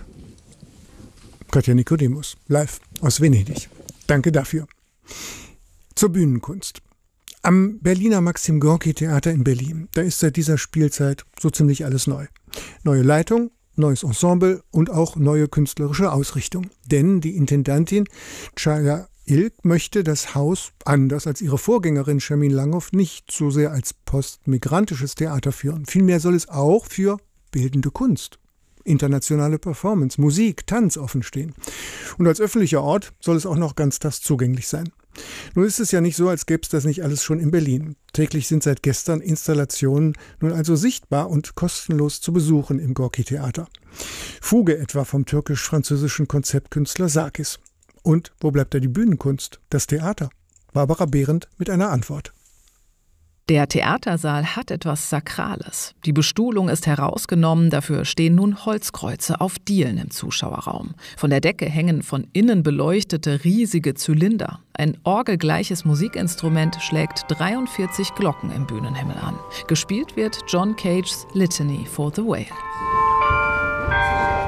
Katja Nikodemus, live aus Venedig. Danke dafür. Zur Bühnenkunst. Am Berliner Maxim Gorki Theater in Berlin, da ist seit dieser Spielzeit so ziemlich alles neu. Neue Leitung, neues Ensemble und auch neue künstlerische Ausrichtung. Denn die Intendantin Chaya Ilk möchte das Haus, anders als ihre Vorgängerin Shermin Langhoff, nicht so sehr als postmigrantisches Theater führen. Vielmehr soll es auch für bildende Kunst, internationale Performance, Musik, Tanz offenstehen. Und als öffentlicher Ort soll es auch noch ganztags zugänglich sein. Nun ist es ja nicht so, als gäbe es das nicht alles schon in Berlin. Täglich sind seit gestern Installationen nun also sichtbar und kostenlos zu besuchen im Gorki-Theater. Fuge etwa vom türkisch-französischen Konzeptkünstler Sarkis. Und wo bleibt da die Bühnenkunst, das Theater? Barbara Behrendt mit einer Antwort. Der Theatersaal hat etwas Sakrales. Die Bestuhlung ist herausgenommen, dafür stehen nun Holzkreuze auf Dielen im Zuschauerraum. Von der Decke hängen von innen beleuchtete riesige Zylinder. Ein orgelgleiches Musikinstrument schlägt dreiundvierzig Glocken im Bühnenhimmel an. Gespielt wird John Cages Litany for the Whale.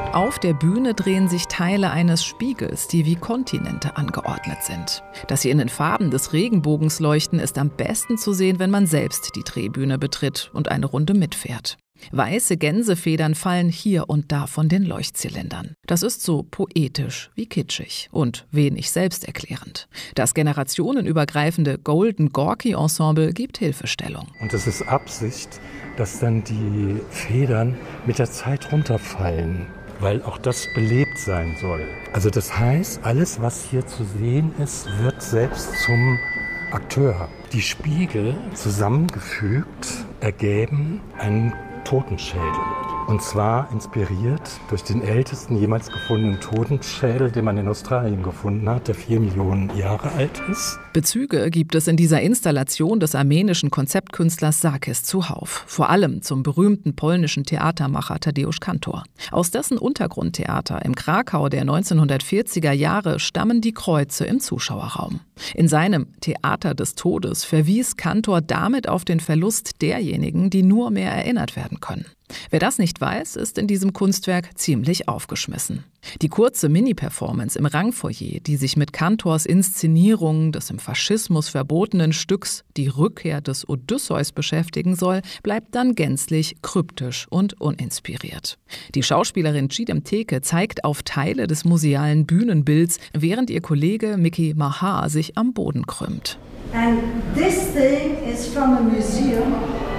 Auf der Bühne drehen sich Teile eines Spiegels, die wie Kontinente angeordnet sind. Dass sie in den Farben des Regenbogens leuchten, ist am besten zu sehen, wenn man selbst die Drehbühne betritt und eine Runde mitfährt. Weiße Gänsefedern fallen hier und da von den Leuchtzylindern. Das ist so poetisch wie kitschig und wenig selbsterklärend. Das generationenübergreifende Golden Gorky Ensemble gibt Hilfestellung. Und es ist Absicht, dass dann die Federn mit der Zeit runterfallen, weil auch das belebt sein soll. Also das heißt, alles, was hier zu sehen ist, wird selbst zum Akteur. Die Spiegel zusammengefügt ergeben einen Totenschädel. Und zwar inspiriert durch den ältesten jemals gefundenen Totenschädel, den man in Australien gefunden hat, der vier Millionen Jahre alt ist. Bezüge gibt es in dieser Installation des armenischen Konzeptkünstlers Sarkis zuhauf. Vor allem zum berühmten polnischen Theatermacher Tadeusz Kantor. Aus dessen Untergrundtheater im Krakau der neunzehnhundertvierziger Jahre stammen die Kreuze im Zuschauerraum. In seinem Theater des Todes verwies Kantor damit auf den Verlust derjenigen, die nur mehr erinnert werden können. Wer das nicht weiß, ist in diesem Kunstwerk ziemlich aufgeschmissen. Die kurze Mini-Performance im Rangfoyer, die sich mit Kantors Inszenierung des im Faschismus verbotenen Stücks Die Rückkehr des Odysseus beschäftigen soll, bleibt dann gänzlich kryptisch und uninspiriert. Die Schauspielerin Chidem Teke zeigt auf Teile des musealen Bühnenbilds, während ihr Kollege Miki Mahar sich am Boden krümmt. And this thing is from a museum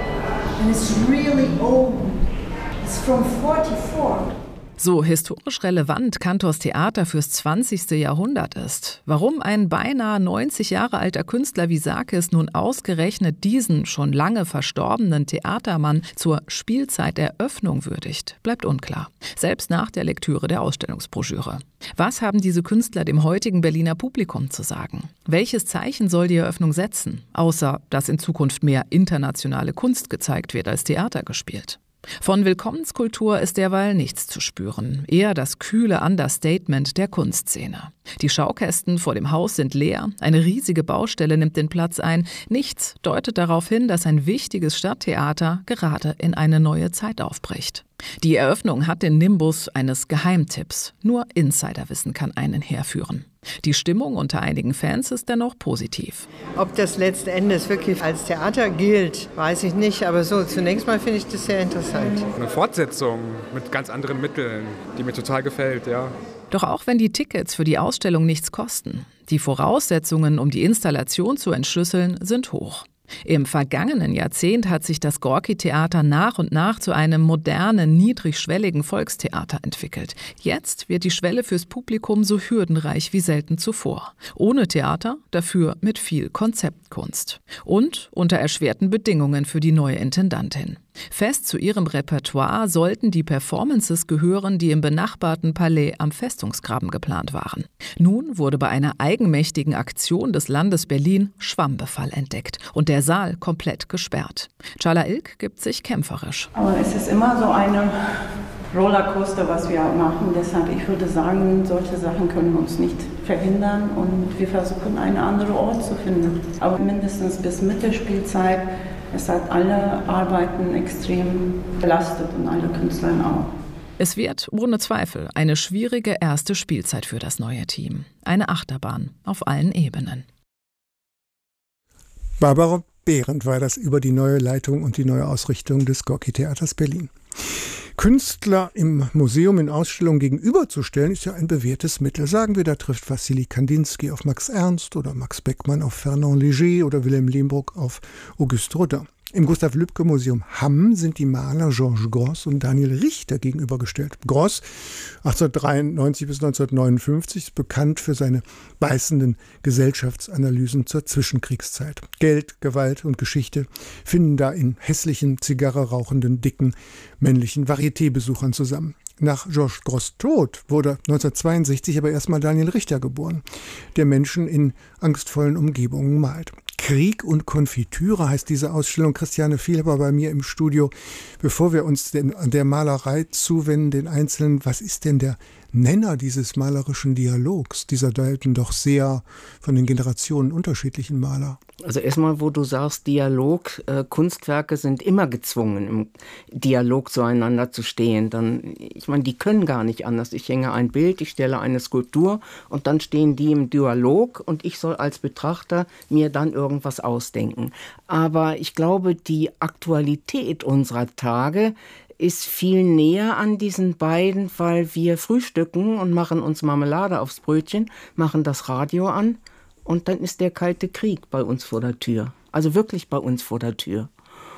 and it's really old. It's from forty-four. So historisch relevant Kantors Theater fürs zwanzigste Jahrhundert ist. Warum ein beinahe neunzig Jahre alter Künstler wie Sarkis nun ausgerechnet diesen schon lange verstorbenen Theatermann zur Spielzeiteröffnung würdigt, bleibt unklar. Selbst nach der Lektüre der Ausstellungsbroschüre. Was haben diese Künstler dem heutigen Berliner Publikum zu sagen? Welches Zeichen soll die Eröffnung setzen? Außer, dass in Zukunft mehr internationale Kunst gezeigt wird als Theater gespielt. Von Willkommenskultur ist derweil nichts zu spüren, eher das kühle Understatement der Kunstszene. Die Schaukästen vor dem Haus sind leer, eine riesige Baustelle nimmt den Platz ein. Nichts deutet darauf hin, dass ein wichtiges Stadttheater gerade in eine neue Zeit aufbricht. Die Eröffnung hat den Nimbus eines Geheimtipps. Nur Insiderwissen kann einen herführen. Die Stimmung unter einigen Fans ist dennoch positiv. Ob das letzten Endes wirklich als Theater gilt, weiß ich nicht. Aber so, zunächst mal finde ich das sehr interessant. Eine Fortsetzung mit ganz anderen Mitteln, die mir total gefällt, ja. Doch auch wenn die Tickets für die Ausstellung nichts kosten, die Voraussetzungen, um die Installation zu entschlüsseln, sind hoch. Im vergangenen Jahrzehnt hat sich das Gorki-Theater nach und nach zu einem modernen, niedrigschwelligen Volkstheater entwickelt. Jetzt wird die Schwelle fürs Publikum so hürdenreich wie selten zuvor. Ohne Theater, dafür mit viel Konzeptkunst. Und unter erschwerten Bedingungen für die neue Intendantin. Fest zu ihrem Repertoire sollten die Performances gehören, die im benachbarten Palais am Festungsgraben geplant waren. Nun wurde bei einer eigenmächtigen Aktion des Landes Berlin Schwammbefall entdeckt und der Saal komplett gesperrt. Çağla İlk gibt sich kämpferisch. Aber es ist immer so eine Rollercoaster, was wir machen. Deshalb, ich würde sagen, solche Sachen können uns nicht verhindern und wir versuchen, einen anderen Ort zu finden. Aber mindestens bis Mitte Spielzeit. Es hat alle Arbeiten extrem belastet und alle Künstler auch. Es wird ohne Zweifel eine schwierige erste Spielzeit für das neue Team. Eine Achterbahn auf allen Ebenen. Barbara Behrendt war das über die neue Leitung und die neue Ausrichtung des Gorki-Theaters Berlin. Künstler im Museum in Ausstellungen gegenüberzustellen, ist ja ein bewährtes Mittel. Sagen wir, da trifft Wassili Kandinsky auf Max Ernst oder Max Beckmann auf Fernand Léger oder Wilhelm Lehmbruck auf Auguste Rodin. Im Gustav-Lübcke-Museum Hamm sind die Maler Georges Grosz und Daniel Richter gegenübergestellt. Grosz, achtzehnhundertdreiundneunzig bis neunzehnhundertneunundfünfzig, ist bekannt für seine beißenden Gesellschaftsanalysen zur Zwischenkriegszeit. Geld, Gewalt und Geschichte finden da in hässlichen, Zigarre rauchenden, dicken, männlichen Varieté-Besuchern zusammen. Nach Georges Grosz' Tod wurde neunzehnhundertzweiundsechzig aber erstmal Daniel Richter geboren, der Menschen in angstvollen Umgebungen malt. Krieg und Konfitüre heißt diese Ausstellung. Christiane Viel war bei mir im Studio. Bevor wir uns den, an der Malerei zuwenden, den Einzelnen, was ist denn der Nenner dieses malerischen Dialogs, dieser beiden doch sehr von den Generationen unterschiedlichen Maler? Also erstmal, wo du sagst, Dialog, äh, Kunstwerke sind immer gezwungen, im Dialog zueinander zu stehen. Dann, ich meine, die können gar nicht anders. Ich hänge ein Bild, ich stelle eine Skulptur und dann stehen die im Dialog und ich soll als Betrachter mir dann irgendwas ausdenken. Aber ich glaube, die Aktualität unserer Tage ist viel näher an diesen beiden, weil wir frühstücken und machen uns Marmelade aufs Brötchen, machen das Radio an und dann ist der Kalte Krieg bei uns vor der Tür. Also wirklich bei uns vor der Tür.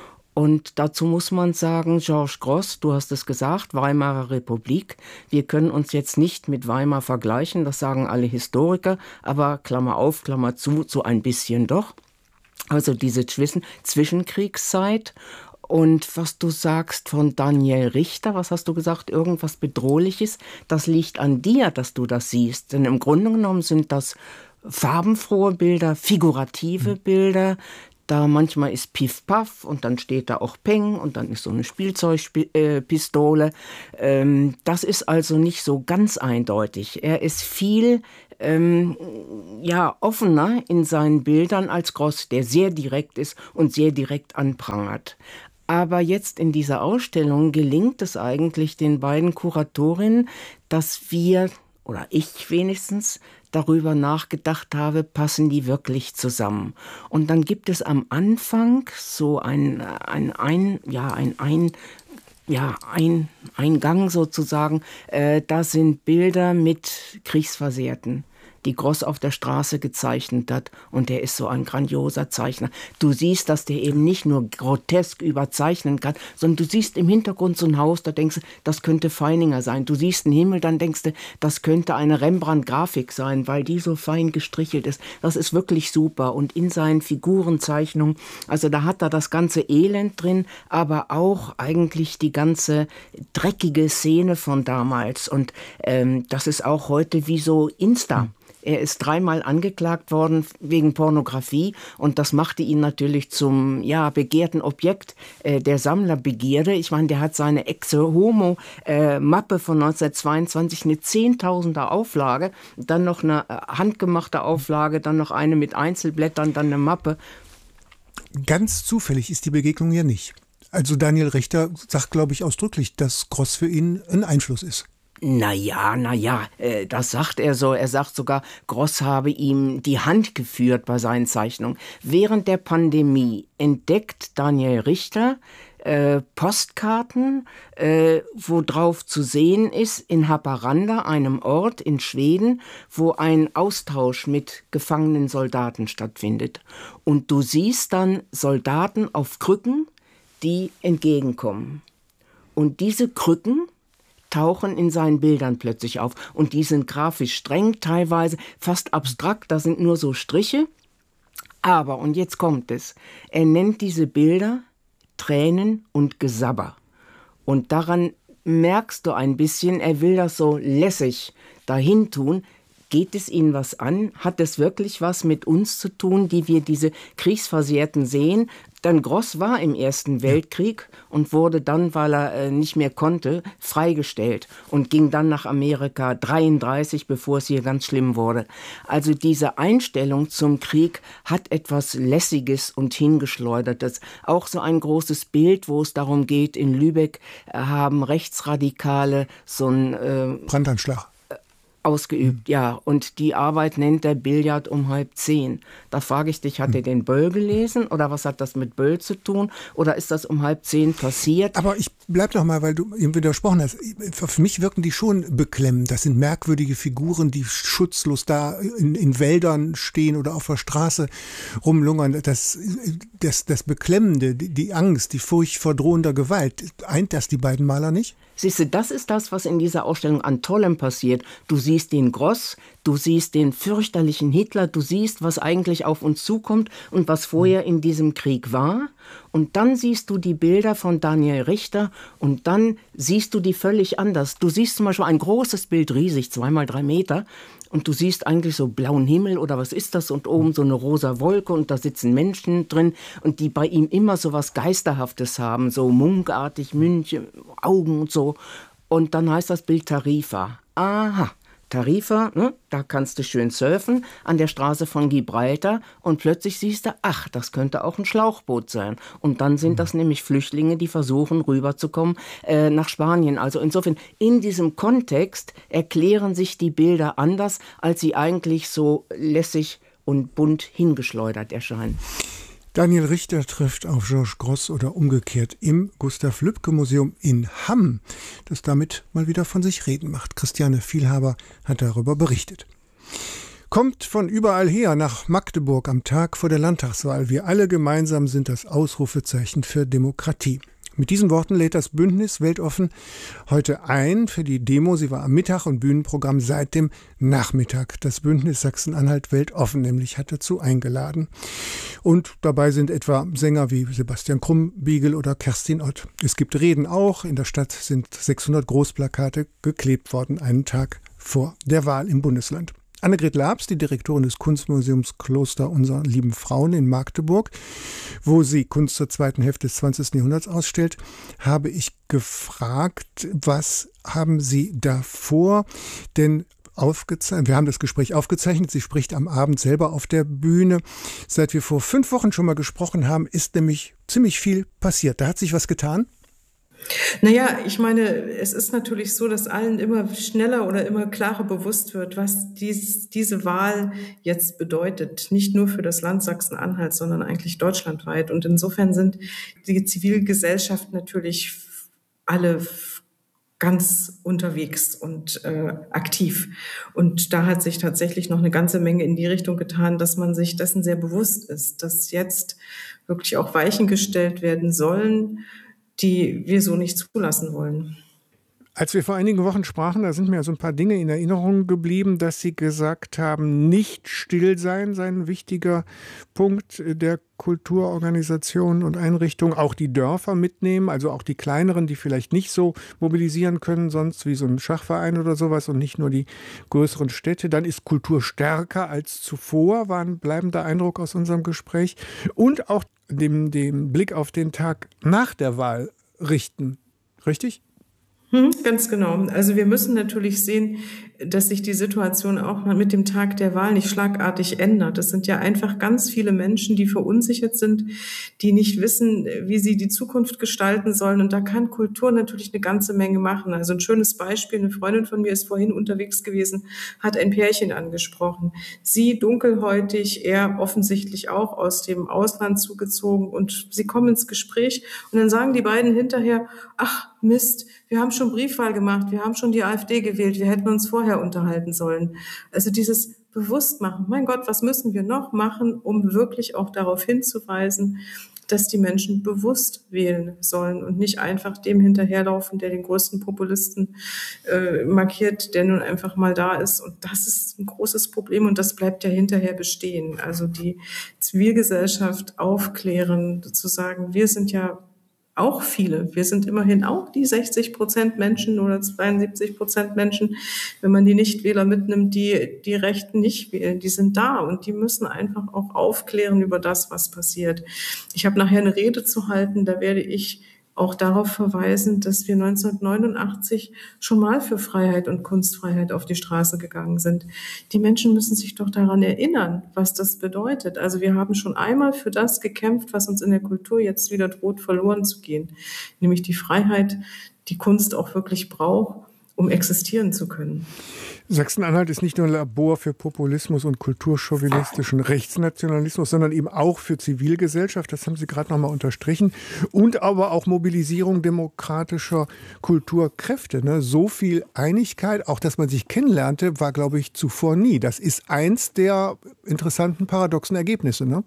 Und dazu muss man sagen, Georges Grosz, du hast es gesagt, Weimarer Republik. Wir können uns jetzt nicht mit Weimar vergleichen, das sagen alle Historiker, aber Klammer auf, Klammer zu, so ein bisschen doch. Also diese Zwischen- Zwischenkriegszeit. Und was du sagst von Daniel Richter, was hast du gesagt, irgendwas Bedrohliches, das liegt an dir, dass du das siehst. Denn im Grunde genommen sind das farbenfrohe Bilder, figurative Bilder. Da manchmal ist Piff Paff und dann steht da auch Peng und dann ist so eine Spielzeugpistole. Ähm, das ist also nicht so ganz eindeutig. Er ist viel ähm, ja, offener in seinen Bildern als Grosz, der sehr direkt ist und sehr direkt anprangert. Aber jetzt in dieser Ausstellung gelingt es eigentlich den beiden Kuratorinnen, dass wir, oder ich wenigstens, darüber nachgedacht habe, passen die wirklich zusammen. Und dann gibt es am Anfang so ein, ein, ein, ja, ein, ein Ja, ein Eingang sozusagen. Äh, da sind Bilder mit Kriegsversehrten, die Grosz auf der Straße gezeichnet hat. Und der ist so ein grandioser Zeichner. Du siehst, dass der eben nicht nur grotesk überzeichnen kann, sondern du siehst im Hintergrund so ein Haus, da denkst du, das könnte Feininger sein. Du siehst einen Himmel, dann denkst du, das könnte eine Rembrandt-Grafik sein, weil die so fein gestrichelt ist. Das ist wirklich super. Und in seinen Figurenzeichnungen, also da hat er das ganze Elend drin, aber auch eigentlich die ganze dreckige Szene von damals. Und ähm, das ist auch heute wie so Insta. Er ist dreimal angeklagt worden wegen Pornografie und das machte ihn natürlich zum ja, begehrten Objekt äh, der Sammlerbegierde. Ich meine, der hat seine Exe-Homo-Mappe äh, von neunzehnhundertzweiundzwanzig, eine zehntausender Auflage, dann noch eine äh, handgemachte Auflage, dann noch eine mit Einzelblättern, dann eine Mappe. Ganz zufällig ist die Begegnung ja nicht. Also Daniel Richter sagt, glaube ich, ausdrücklich, dass Grosz für ihn ein Einfluss ist. Naja, naja, äh, das sagt er so. Er sagt sogar, Grosz habe ihm die Hand geführt bei seinen Zeichnungen. Während der Pandemie entdeckt Daniel Richter äh, Postkarten, äh, wo drauf zu sehen ist, in Haparanda, einem Ort in Schweden, wo ein Austausch mit gefangenen Soldaten stattfindet. Und du siehst dann Soldaten auf Krücken, die entgegenkommen. Und diese Krücken tauchen in seinen Bildern plötzlich auf. Und die sind grafisch streng, teilweise fast abstrakt, da sind nur so Striche. Aber, und jetzt kommt es, er nennt diese Bilder Tränen und Gesabber. Und daran merkst du ein bisschen, er will das so lässig dahin tun. Geht es Ihnen was an? Hat es wirklich was mit uns zu tun, die wir diese Kriegsversehrten sehen? Denn Grosz war im Ersten Weltkrieg und wurde dann, weil er äh, nicht mehr konnte, freigestellt und ging dann nach Amerika dreiunddreißig, bevor es hier ganz schlimm wurde. Also diese Einstellung zum Krieg hat etwas Lässiges und Hingeschleudertes. Auch so ein großes Bild, wo es darum geht, in Lübeck äh, haben Rechtsradikale so ein äh, Brandanschlag ausgeübt, ja. Und die Arbeit nennt er Billard um halb zehn. Da frage ich dich, hat er den Böll gelesen oder was hat das mit Böll zu tun? Oder ist das um halb zehn passiert? Aber ich bleib noch mal, weil du ihm widersprochen hast. Für mich wirken die schon beklemmend. Das sind merkwürdige Figuren, die schutzlos da in, in Wäldern stehen oder auf der Straße rumlungern. Das, das, das Beklemmende, die, die Angst, die Furcht vor drohender Gewalt, eint das die beiden Maler nicht? Siehst du, das ist das, was in dieser Ausstellung an Tollem passiert. Du siehst den Grosz, du siehst den fürchterlichen Hitler, du siehst, was eigentlich auf uns zukommt und was vorher in diesem Krieg war. Und dann siehst du die Bilder von Daniel Richter und dann siehst du die völlig anders. Du siehst zum Beispiel ein großes Bild, riesig, zweimal drei Meter. Und du siehst eigentlich so blauen Himmel oder was ist das? Und oben so eine rosa Wolke und da sitzen Menschen drin und die bei ihm immer so was Geisterhaftes haben, so munkartig, Münche, Augen und so. Und dann heißt das Bild Tarifa. aha, Tarifa, ne, da kannst du schön surfen an der Straße von Gibraltar und plötzlich siehst du, ach, das könnte auch ein Schlauchboot sein. Und dann sind das nämlich Flüchtlinge, die versuchen rüberzukommen äh, nach Spanien. Also insofern, in diesem Kontext erklären sich die Bilder anders, als sie eigentlich so lässig und bunt hingeschleudert erscheinen. Daniel Richter trifft auf Georges Grosz oder umgekehrt im Gustav-Lübcke-Museum in Hamm, das damit mal wieder von sich reden macht. Christiane Vielhaber hat darüber berichtet. Kommt von überall her nach Magdeburg am Tag vor der Landtagswahl. Wir alle gemeinsam sind das Ausrufezeichen für Demokratie. Mit diesen Worten lädt das Bündnis Weltoffen heute ein für die Demo. Sie war am Mittag und Bühnenprogramm seit dem Nachmittag. Das Bündnis Sachsen-Anhalt Weltoffen nämlich hat dazu eingeladen. Und dabei sind etwa Sänger wie Sebastian Krumbiegel oder Kerstin Ott. Es gibt Reden auch. In der Stadt sind sechshundert Großplakate geklebt worden, einen Tag vor der Wahl im Bundesland. Annegret Labs, die Direktorin des Kunstmuseums Kloster unserer lieben Frauen in Magdeburg, wo sie Kunst zur zweiten Hälfte des zwanzigsten Jahrhunderts ausstellt, habe ich gefragt, was haben Sie da vor? Denn aufgezeichnet, wir haben das Gespräch aufgezeichnet, sie spricht am Abend selber auf der Bühne. Seit wir vor fünf Wochen schon mal gesprochen haben, ist nämlich ziemlich viel passiert. Da hat sich was getan? Naja, ich meine, es ist natürlich so, dass allen immer schneller oder immer klarer bewusst wird, was dies, diese Wahl jetzt bedeutet. Nicht nur für das Land Sachsen-Anhalt, sondern eigentlich deutschlandweit. Und insofern sind die Zivilgesellschaft natürlich alle ganz unterwegs und äh, aktiv. Und da hat sich tatsächlich noch eine ganze Menge in die Richtung getan, dass man sich dessen sehr bewusst ist, dass jetzt wirklich auch Weichen gestellt werden sollen, die wir so nicht zulassen wollen. Als wir vor einigen Wochen sprachen, da sind mir so ein paar Dinge in Erinnerung geblieben, dass Sie gesagt haben, nicht still sein sei ein wichtiger Punkt der Kulturorganisationen und Einrichtungen, auch die Dörfer mitnehmen, also auch die kleineren, die vielleicht nicht so mobilisieren können, sonst wie so ein Schachverein oder sowas und nicht nur die größeren Städte. Dann ist Kultur stärker als zuvor, war ein bleibender Eindruck aus unserem Gespräch. Und auch dem, dem Blick auf den Tag nach der Wahl richten. Richtig? Hm, ganz genau. Also wir müssen natürlich sehen, dass sich die Situation auch mal mit dem Tag der Wahl nicht schlagartig ändert. Es sind ja einfach ganz viele Menschen, die verunsichert sind, die nicht wissen, wie sie die Zukunft gestalten sollen. Und da kann Kultur natürlich eine ganze Menge machen. Also ein schönes Beispiel, eine Freundin von mir ist vorhin unterwegs gewesen, hat ein Pärchen angesprochen. Sie dunkelhäutig, er offensichtlich auch aus dem Ausland zugezogen. Und sie kommen ins Gespräch und dann sagen die beiden hinterher, ach Mist, wir haben schon Briefwahl gemacht, wir haben schon die AfD gewählt, wir hätten uns vorher unterhalten sollen. Also dieses Bewusstmachen, mein Gott, was müssen wir noch machen, um wirklich auch darauf hinzuweisen, dass die Menschen bewusst wählen sollen und nicht einfach dem hinterherlaufen, der den größten Populisten äh, markiert, der nun einfach mal da ist. Und das ist ein großes Problem und das bleibt ja hinterher bestehen. Also die Zivilgesellschaft aufklären, zu sagen, wir sind ja auch viele. Wir sind immerhin auch die sechzig Prozent Menschen oder zweiundsiebzig Prozent Menschen, wenn man die Nichtwähler mitnimmt, die die Rechten nicht wählen. Die sind da und die müssen einfach auch aufklären über das, was passiert. Ich habe nachher eine Rede zu halten, da werde ich auch darauf verweisen, dass wir neunzehnhundertneunundachtzig schon mal für Freiheit und Kunstfreiheit auf die Straße gegangen sind. Die Menschen müssen sich doch daran erinnern, was das bedeutet. Also wir haben schon einmal für das gekämpft, was uns in der Kultur jetzt wieder droht, verloren zu gehen. Nämlich die Freiheit, die Kunst auch wirklich braucht, um existieren zu können. Sachsen-Anhalt ist nicht nur ein Labor für Populismus und kulturchauvinistischen Rechtsnationalismus, sondern eben auch für Zivilgesellschaft, das haben Sie gerade noch mal unterstrichen, und aber auch Mobilisierung demokratischer Kulturkräfte. Ne? So viel Einigkeit, auch dass man sich kennenlernte, war, glaube ich, zuvor nie. Das ist eins der interessanten paradoxen Ergebnisse, ne?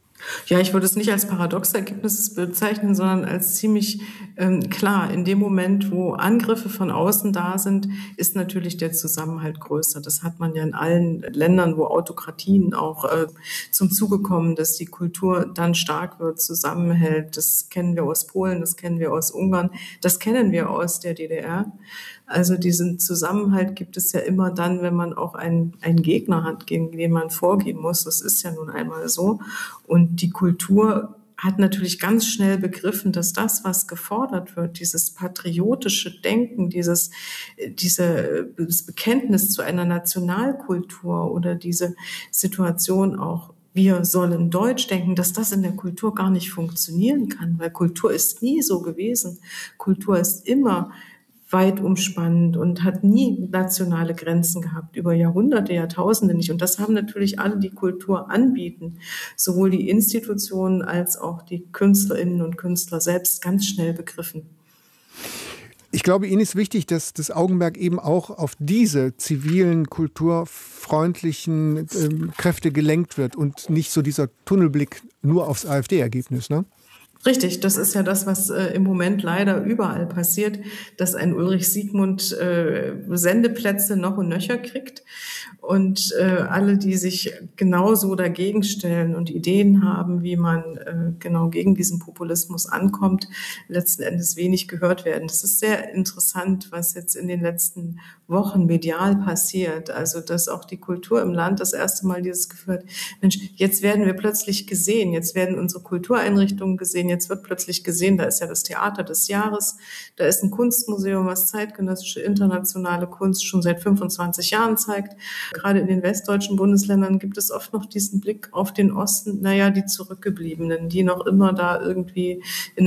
Ja, ich würde es nicht als paradoxe Ergebnis bezeichnen, sondern als ziemlich ähm, klar. In dem Moment, wo Angriffe von außen da sind, ist natürlich der Zusammenhalt größer. Das hat man ja in allen Ländern, wo Autokratien auch äh, zum Zuge kommen, dass die Kultur dann stark wird, zusammenhält. Das kennen wir aus Polen, das kennen wir aus Ungarn, das kennen wir aus der D D R. Also diesen Zusammenhalt gibt es ja immer dann, wenn man auch einen, einen Gegner hat, gegen den man vorgehen muss. Das ist ja nun einmal so. Und die Kultur hat natürlich ganz schnell begriffen, dass das, was gefordert wird, dieses patriotische Denken, dieses, diese, das Bekenntnis zu einer Nationalkultur oder diese Situation auch, wir sollen Deutsch denken, dass das in der Kultur gar nicht funktionieren kann, weil Kultur ist nie so gewesen. Kultur ist immer weit umspannend und hat nie nationale Grenzen gehabt, über Jahrhunderte, Jahrtausende nicht. Und das haben natürlich alle, die Kultur anbieten, sowohl die Institutionen als auch die Künstlerinnen und Künstler selbst ganz schnell begriffen. Ich glaube, Ihnen ist wichtig, dass das Augenmerk eben auch auf diese zivilen, kulturfreundlichen ähm, Kräfte gelenkt wird und nicht so dieser Tunnelblick nur aufs AfD-Ergebnis, ne? Richtig, das ist ja das, was äh, im Moment leider überall passiert, dass ein Ulrich Siegmund äh, Sendeplätze noch und nöcher kriegt und äh, alle, die sich genauso dagegen stellen und Ideen haben, wie man äh, genau gegen diesen Populismus ankommt, letzten Endes wenig gehört werden. Das ist sehr interessant, was jetzt in den letzten Wochen medial passiert, also dass auch die Kultur im Land das erste Mal dieses Gefühl hat, Mensch, jetzt werden wir plötzlich gesehen, jetzt werden unsere Kultureinrichtungen gesehen, jetzt wird plötzlich gesehen, da ist ja das Theater des Jahres, da ist ein Kunstmuseum, was zeitgenössische internationale Kunst schon seit fünfundzwanzig Jahren zeigt. Gerade in den westdeutschen Bundesländern gibt es oft noch diesen Blick auf den Osten, naja, die Zurückgebliebenen, die noch immer da irgendwie ein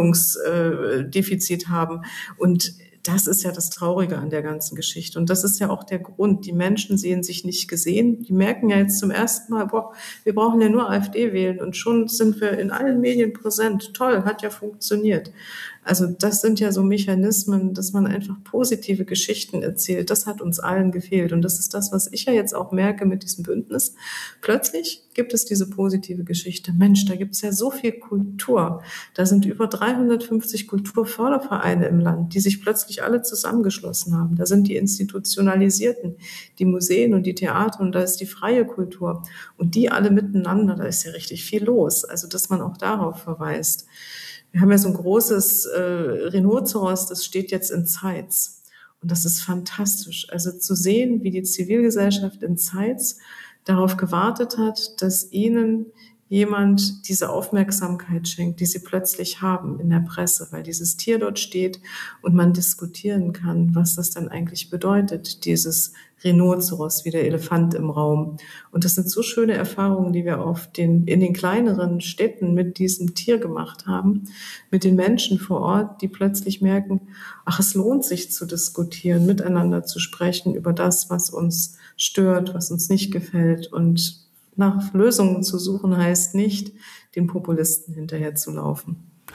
Entwicklungsdefizit haben. Und das ist ja das Traurige an der ganzen Geschichte. Und das ist ja auch der Grund. Die Menschen sehen sich nicht gesehen. Die merken ja jetzt zum ersten Mal, boah, wir brauchen ja nur AfD wählen. Und schon sind wir in allen Medien präsent. Toll, hat ja funktioniert. Also das sind ja so Mechanismen, dass man einfach positive Geschichten erzählt. Das hat uns allen gefehlt. Und das ist das, was ich ja jetzt auch merke mit diesem Bündnis. Plötzlich gibt es diese positive Geschichte. Mensch, da gibt es ja so viel Kultur. Da sind über dreihundertfünfzig Kulturfördervereine im Land, die sich plötzlich alle zusammengeschlossen haben. Da sind die Institutionalisierten, die Museen und die Theater und da ist die freie Kultur. Und die alle miteinander, da ist ja richtig viel los. Also dass man auch darauf verweist. Wir haben ja so ein großes äh, Rhinoceros, das steht jetzt in Zeitz. Und das ist fantastisch. Also zu sehen, wie die Zivilgesellschaft in Zeitz darauf gewartet hat, dass ihnen jemand diese Aufmerksamkeit schenkt, die sie plötzlich haben in der Presse, weil dieses Tier dort steht und man diskutieren kann, was das dann eigentlich bedeutet, dieses Rhinoceros wie der Elefant im Raum. Und das sind so schöne Erfahrungen, die wir auf den, in den kleineren Städten mit diesem Tier gemacht haben, mit den Menschen vor Ort, die plötzlich merken, ach, es lohnt sich zu diskutieren, miteinander zu sprechen über das, was uns stört, was uns nicht gefällt. Und nach Lösungen zu suchen heißt nicht, den Populisten hinterherzulaufen.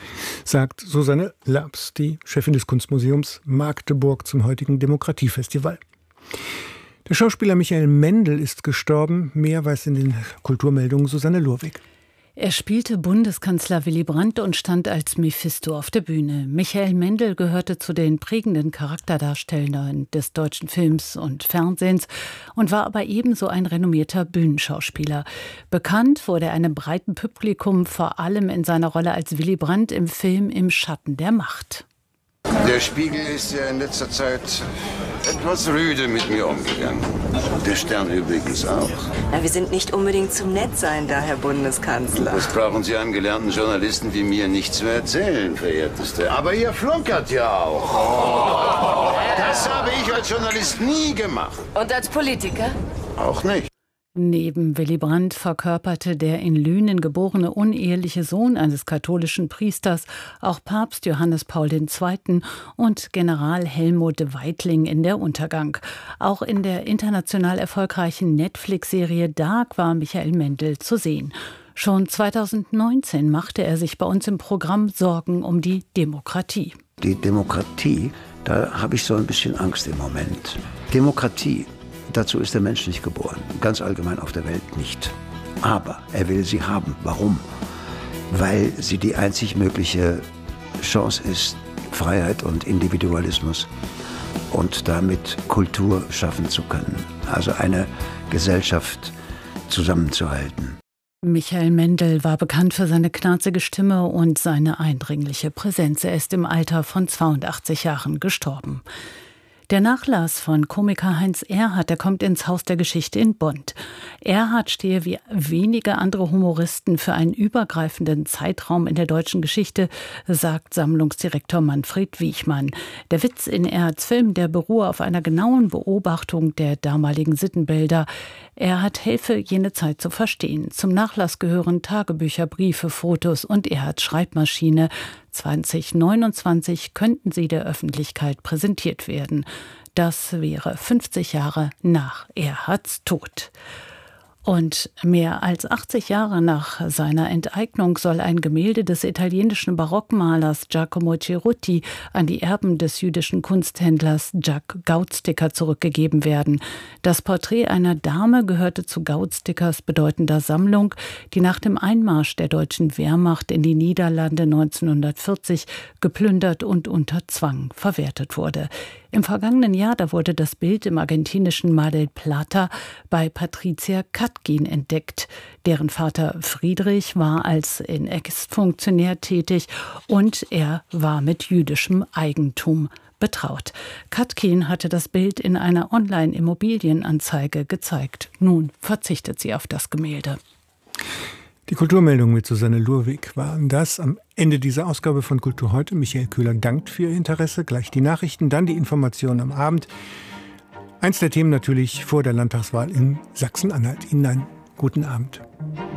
Sagt Susanne Labs, die Chefin des Kunstmuseums Magdeburg zum heutigen Demokratiefestival. Der Schauspieler Michael Mendel ist gestorben. Mehr weiß in den Kulturmeldungen Susanne Lurwig. Er spielte Bundeskanzler Willy Brandt und stand als Mephisto auf der Bühne. Michael Mendel gehörte zu den prägenden Charakterdarstellern des deutschen Films und Fernsehens und war aber ebenso ein renommierter Bühnenschauspieler. Bekannt wurde er einem breiten Publikum vor allem in seiner Rolle als Willy Brandt im Film Im Schatten der Macht. Der Spiegel ist ja in letzter Zeit etwas rüde mit mir umgegangen. Der Stern übrigens auch. Na, wir sind nicht unbedingt zum Nettsein da, Herr Bundeskanzler. Das brauchen Sie einem gelernten Journalisten wie mir nicht zu erzählen, verehrteste. Aber ihr flunkert ja auch. Das habe ich als Journalist nie gemacht. Und als Politiker? Auch nicht. Neben Willy Brandt verkörperte der in Lünen geborene uneheliche Sohn eines katholischen Priesters auch Papst Johannes Paul der Zweite. und General Helmut Weitling in Der Untergang. Auch in der international erfolgreichen Netflix-Serie Dark war Michael Mendel zu sehen. Schon zweitausendneunzehn machte er sich bei uns im Programm Sorgen um die Demokratie. Die Demokratie, da habe ich so ein bisschen Angst im Moment. Demokratie. Dazu ist der Mensch nicht geboren, ganz allgemein auf der Welt nicht. Aber er will sie haben. Warum? Weil sie die einzig mögliche Chance ist, Freiheit und Individualismus und damit Kultur schaffen zu können. Also eine Gesellschaft zusammenzuhalten. Michael Mendel war bekannt für seine knarzige Stimme und seine eindringliche Präsenz. Er ist im Alter von zweiundachtzig Jahren gestorben. Der Nachlass von Komiker Heinz Erhardt, der kommt ins Haus der Geschichte in Bonn. Erhardt stehe wie wenige andere Humoristen für einen übergreifenden Zeitraum in der deutschen Geschichte, sagt Sammlungsdirektor Manfred Wiechmann. Der Witz in Erhardts Film, der beruhe auf einer genauen Beobachtung der damaligen Sittenbilder. Erhardt helfe, jene Zeit zu verstehen. Zum Nachlass gehören Tagebücher, Briefe, Fotos und Erhardts Schreibmaschine. zwanzig neunundzwanzig könnten sie der Öffentlichkeit präsentiert werden. Das wäre fünfzig Jahre nach Erhardts Tod. Und mehr als achtzig Jahre nach seiner Enteignung soll ein Gemälde des italienischen Barockmalers Giacomo Cerutti an die Erben des jüdischen Kunsthändlers Jack Gautsticker zurückgegeben werden. Das Porträt einer Dame gehörte zu Gautstickers bedeutender Sammlung, die nach dem Einmarsch der deutschen Wehrmacht in die Niederlande neunzehnhundertvierzig geplündert und unter Zwang verwertet wurde. Im vergangenen Jahr, da wurde das Bild im argentinischen Mar del Plata bei Patricia Katkin entdeckt. Deren Vater Friedrich war als in Ex-Funktionär tätig und er war mit jüdischem Eigentum betraut. Katkin hatte das Bild in einer Online-Immobilienanzeige gezeigt. Nun verzichtet sie auf das Gemälde. Die Kulturmeldung mit Susanne Lurwig waren das am Ende dieser Ausgabe von Kultur heute. Michael Köhler dankt für Ihr Interesse. Gleich die Nachrichten, dann die Informationen am Abend. Eins der Themen natürlich vor der Landtagswahl in Sachsen-Anhalt. Ihnen einen guten Abend.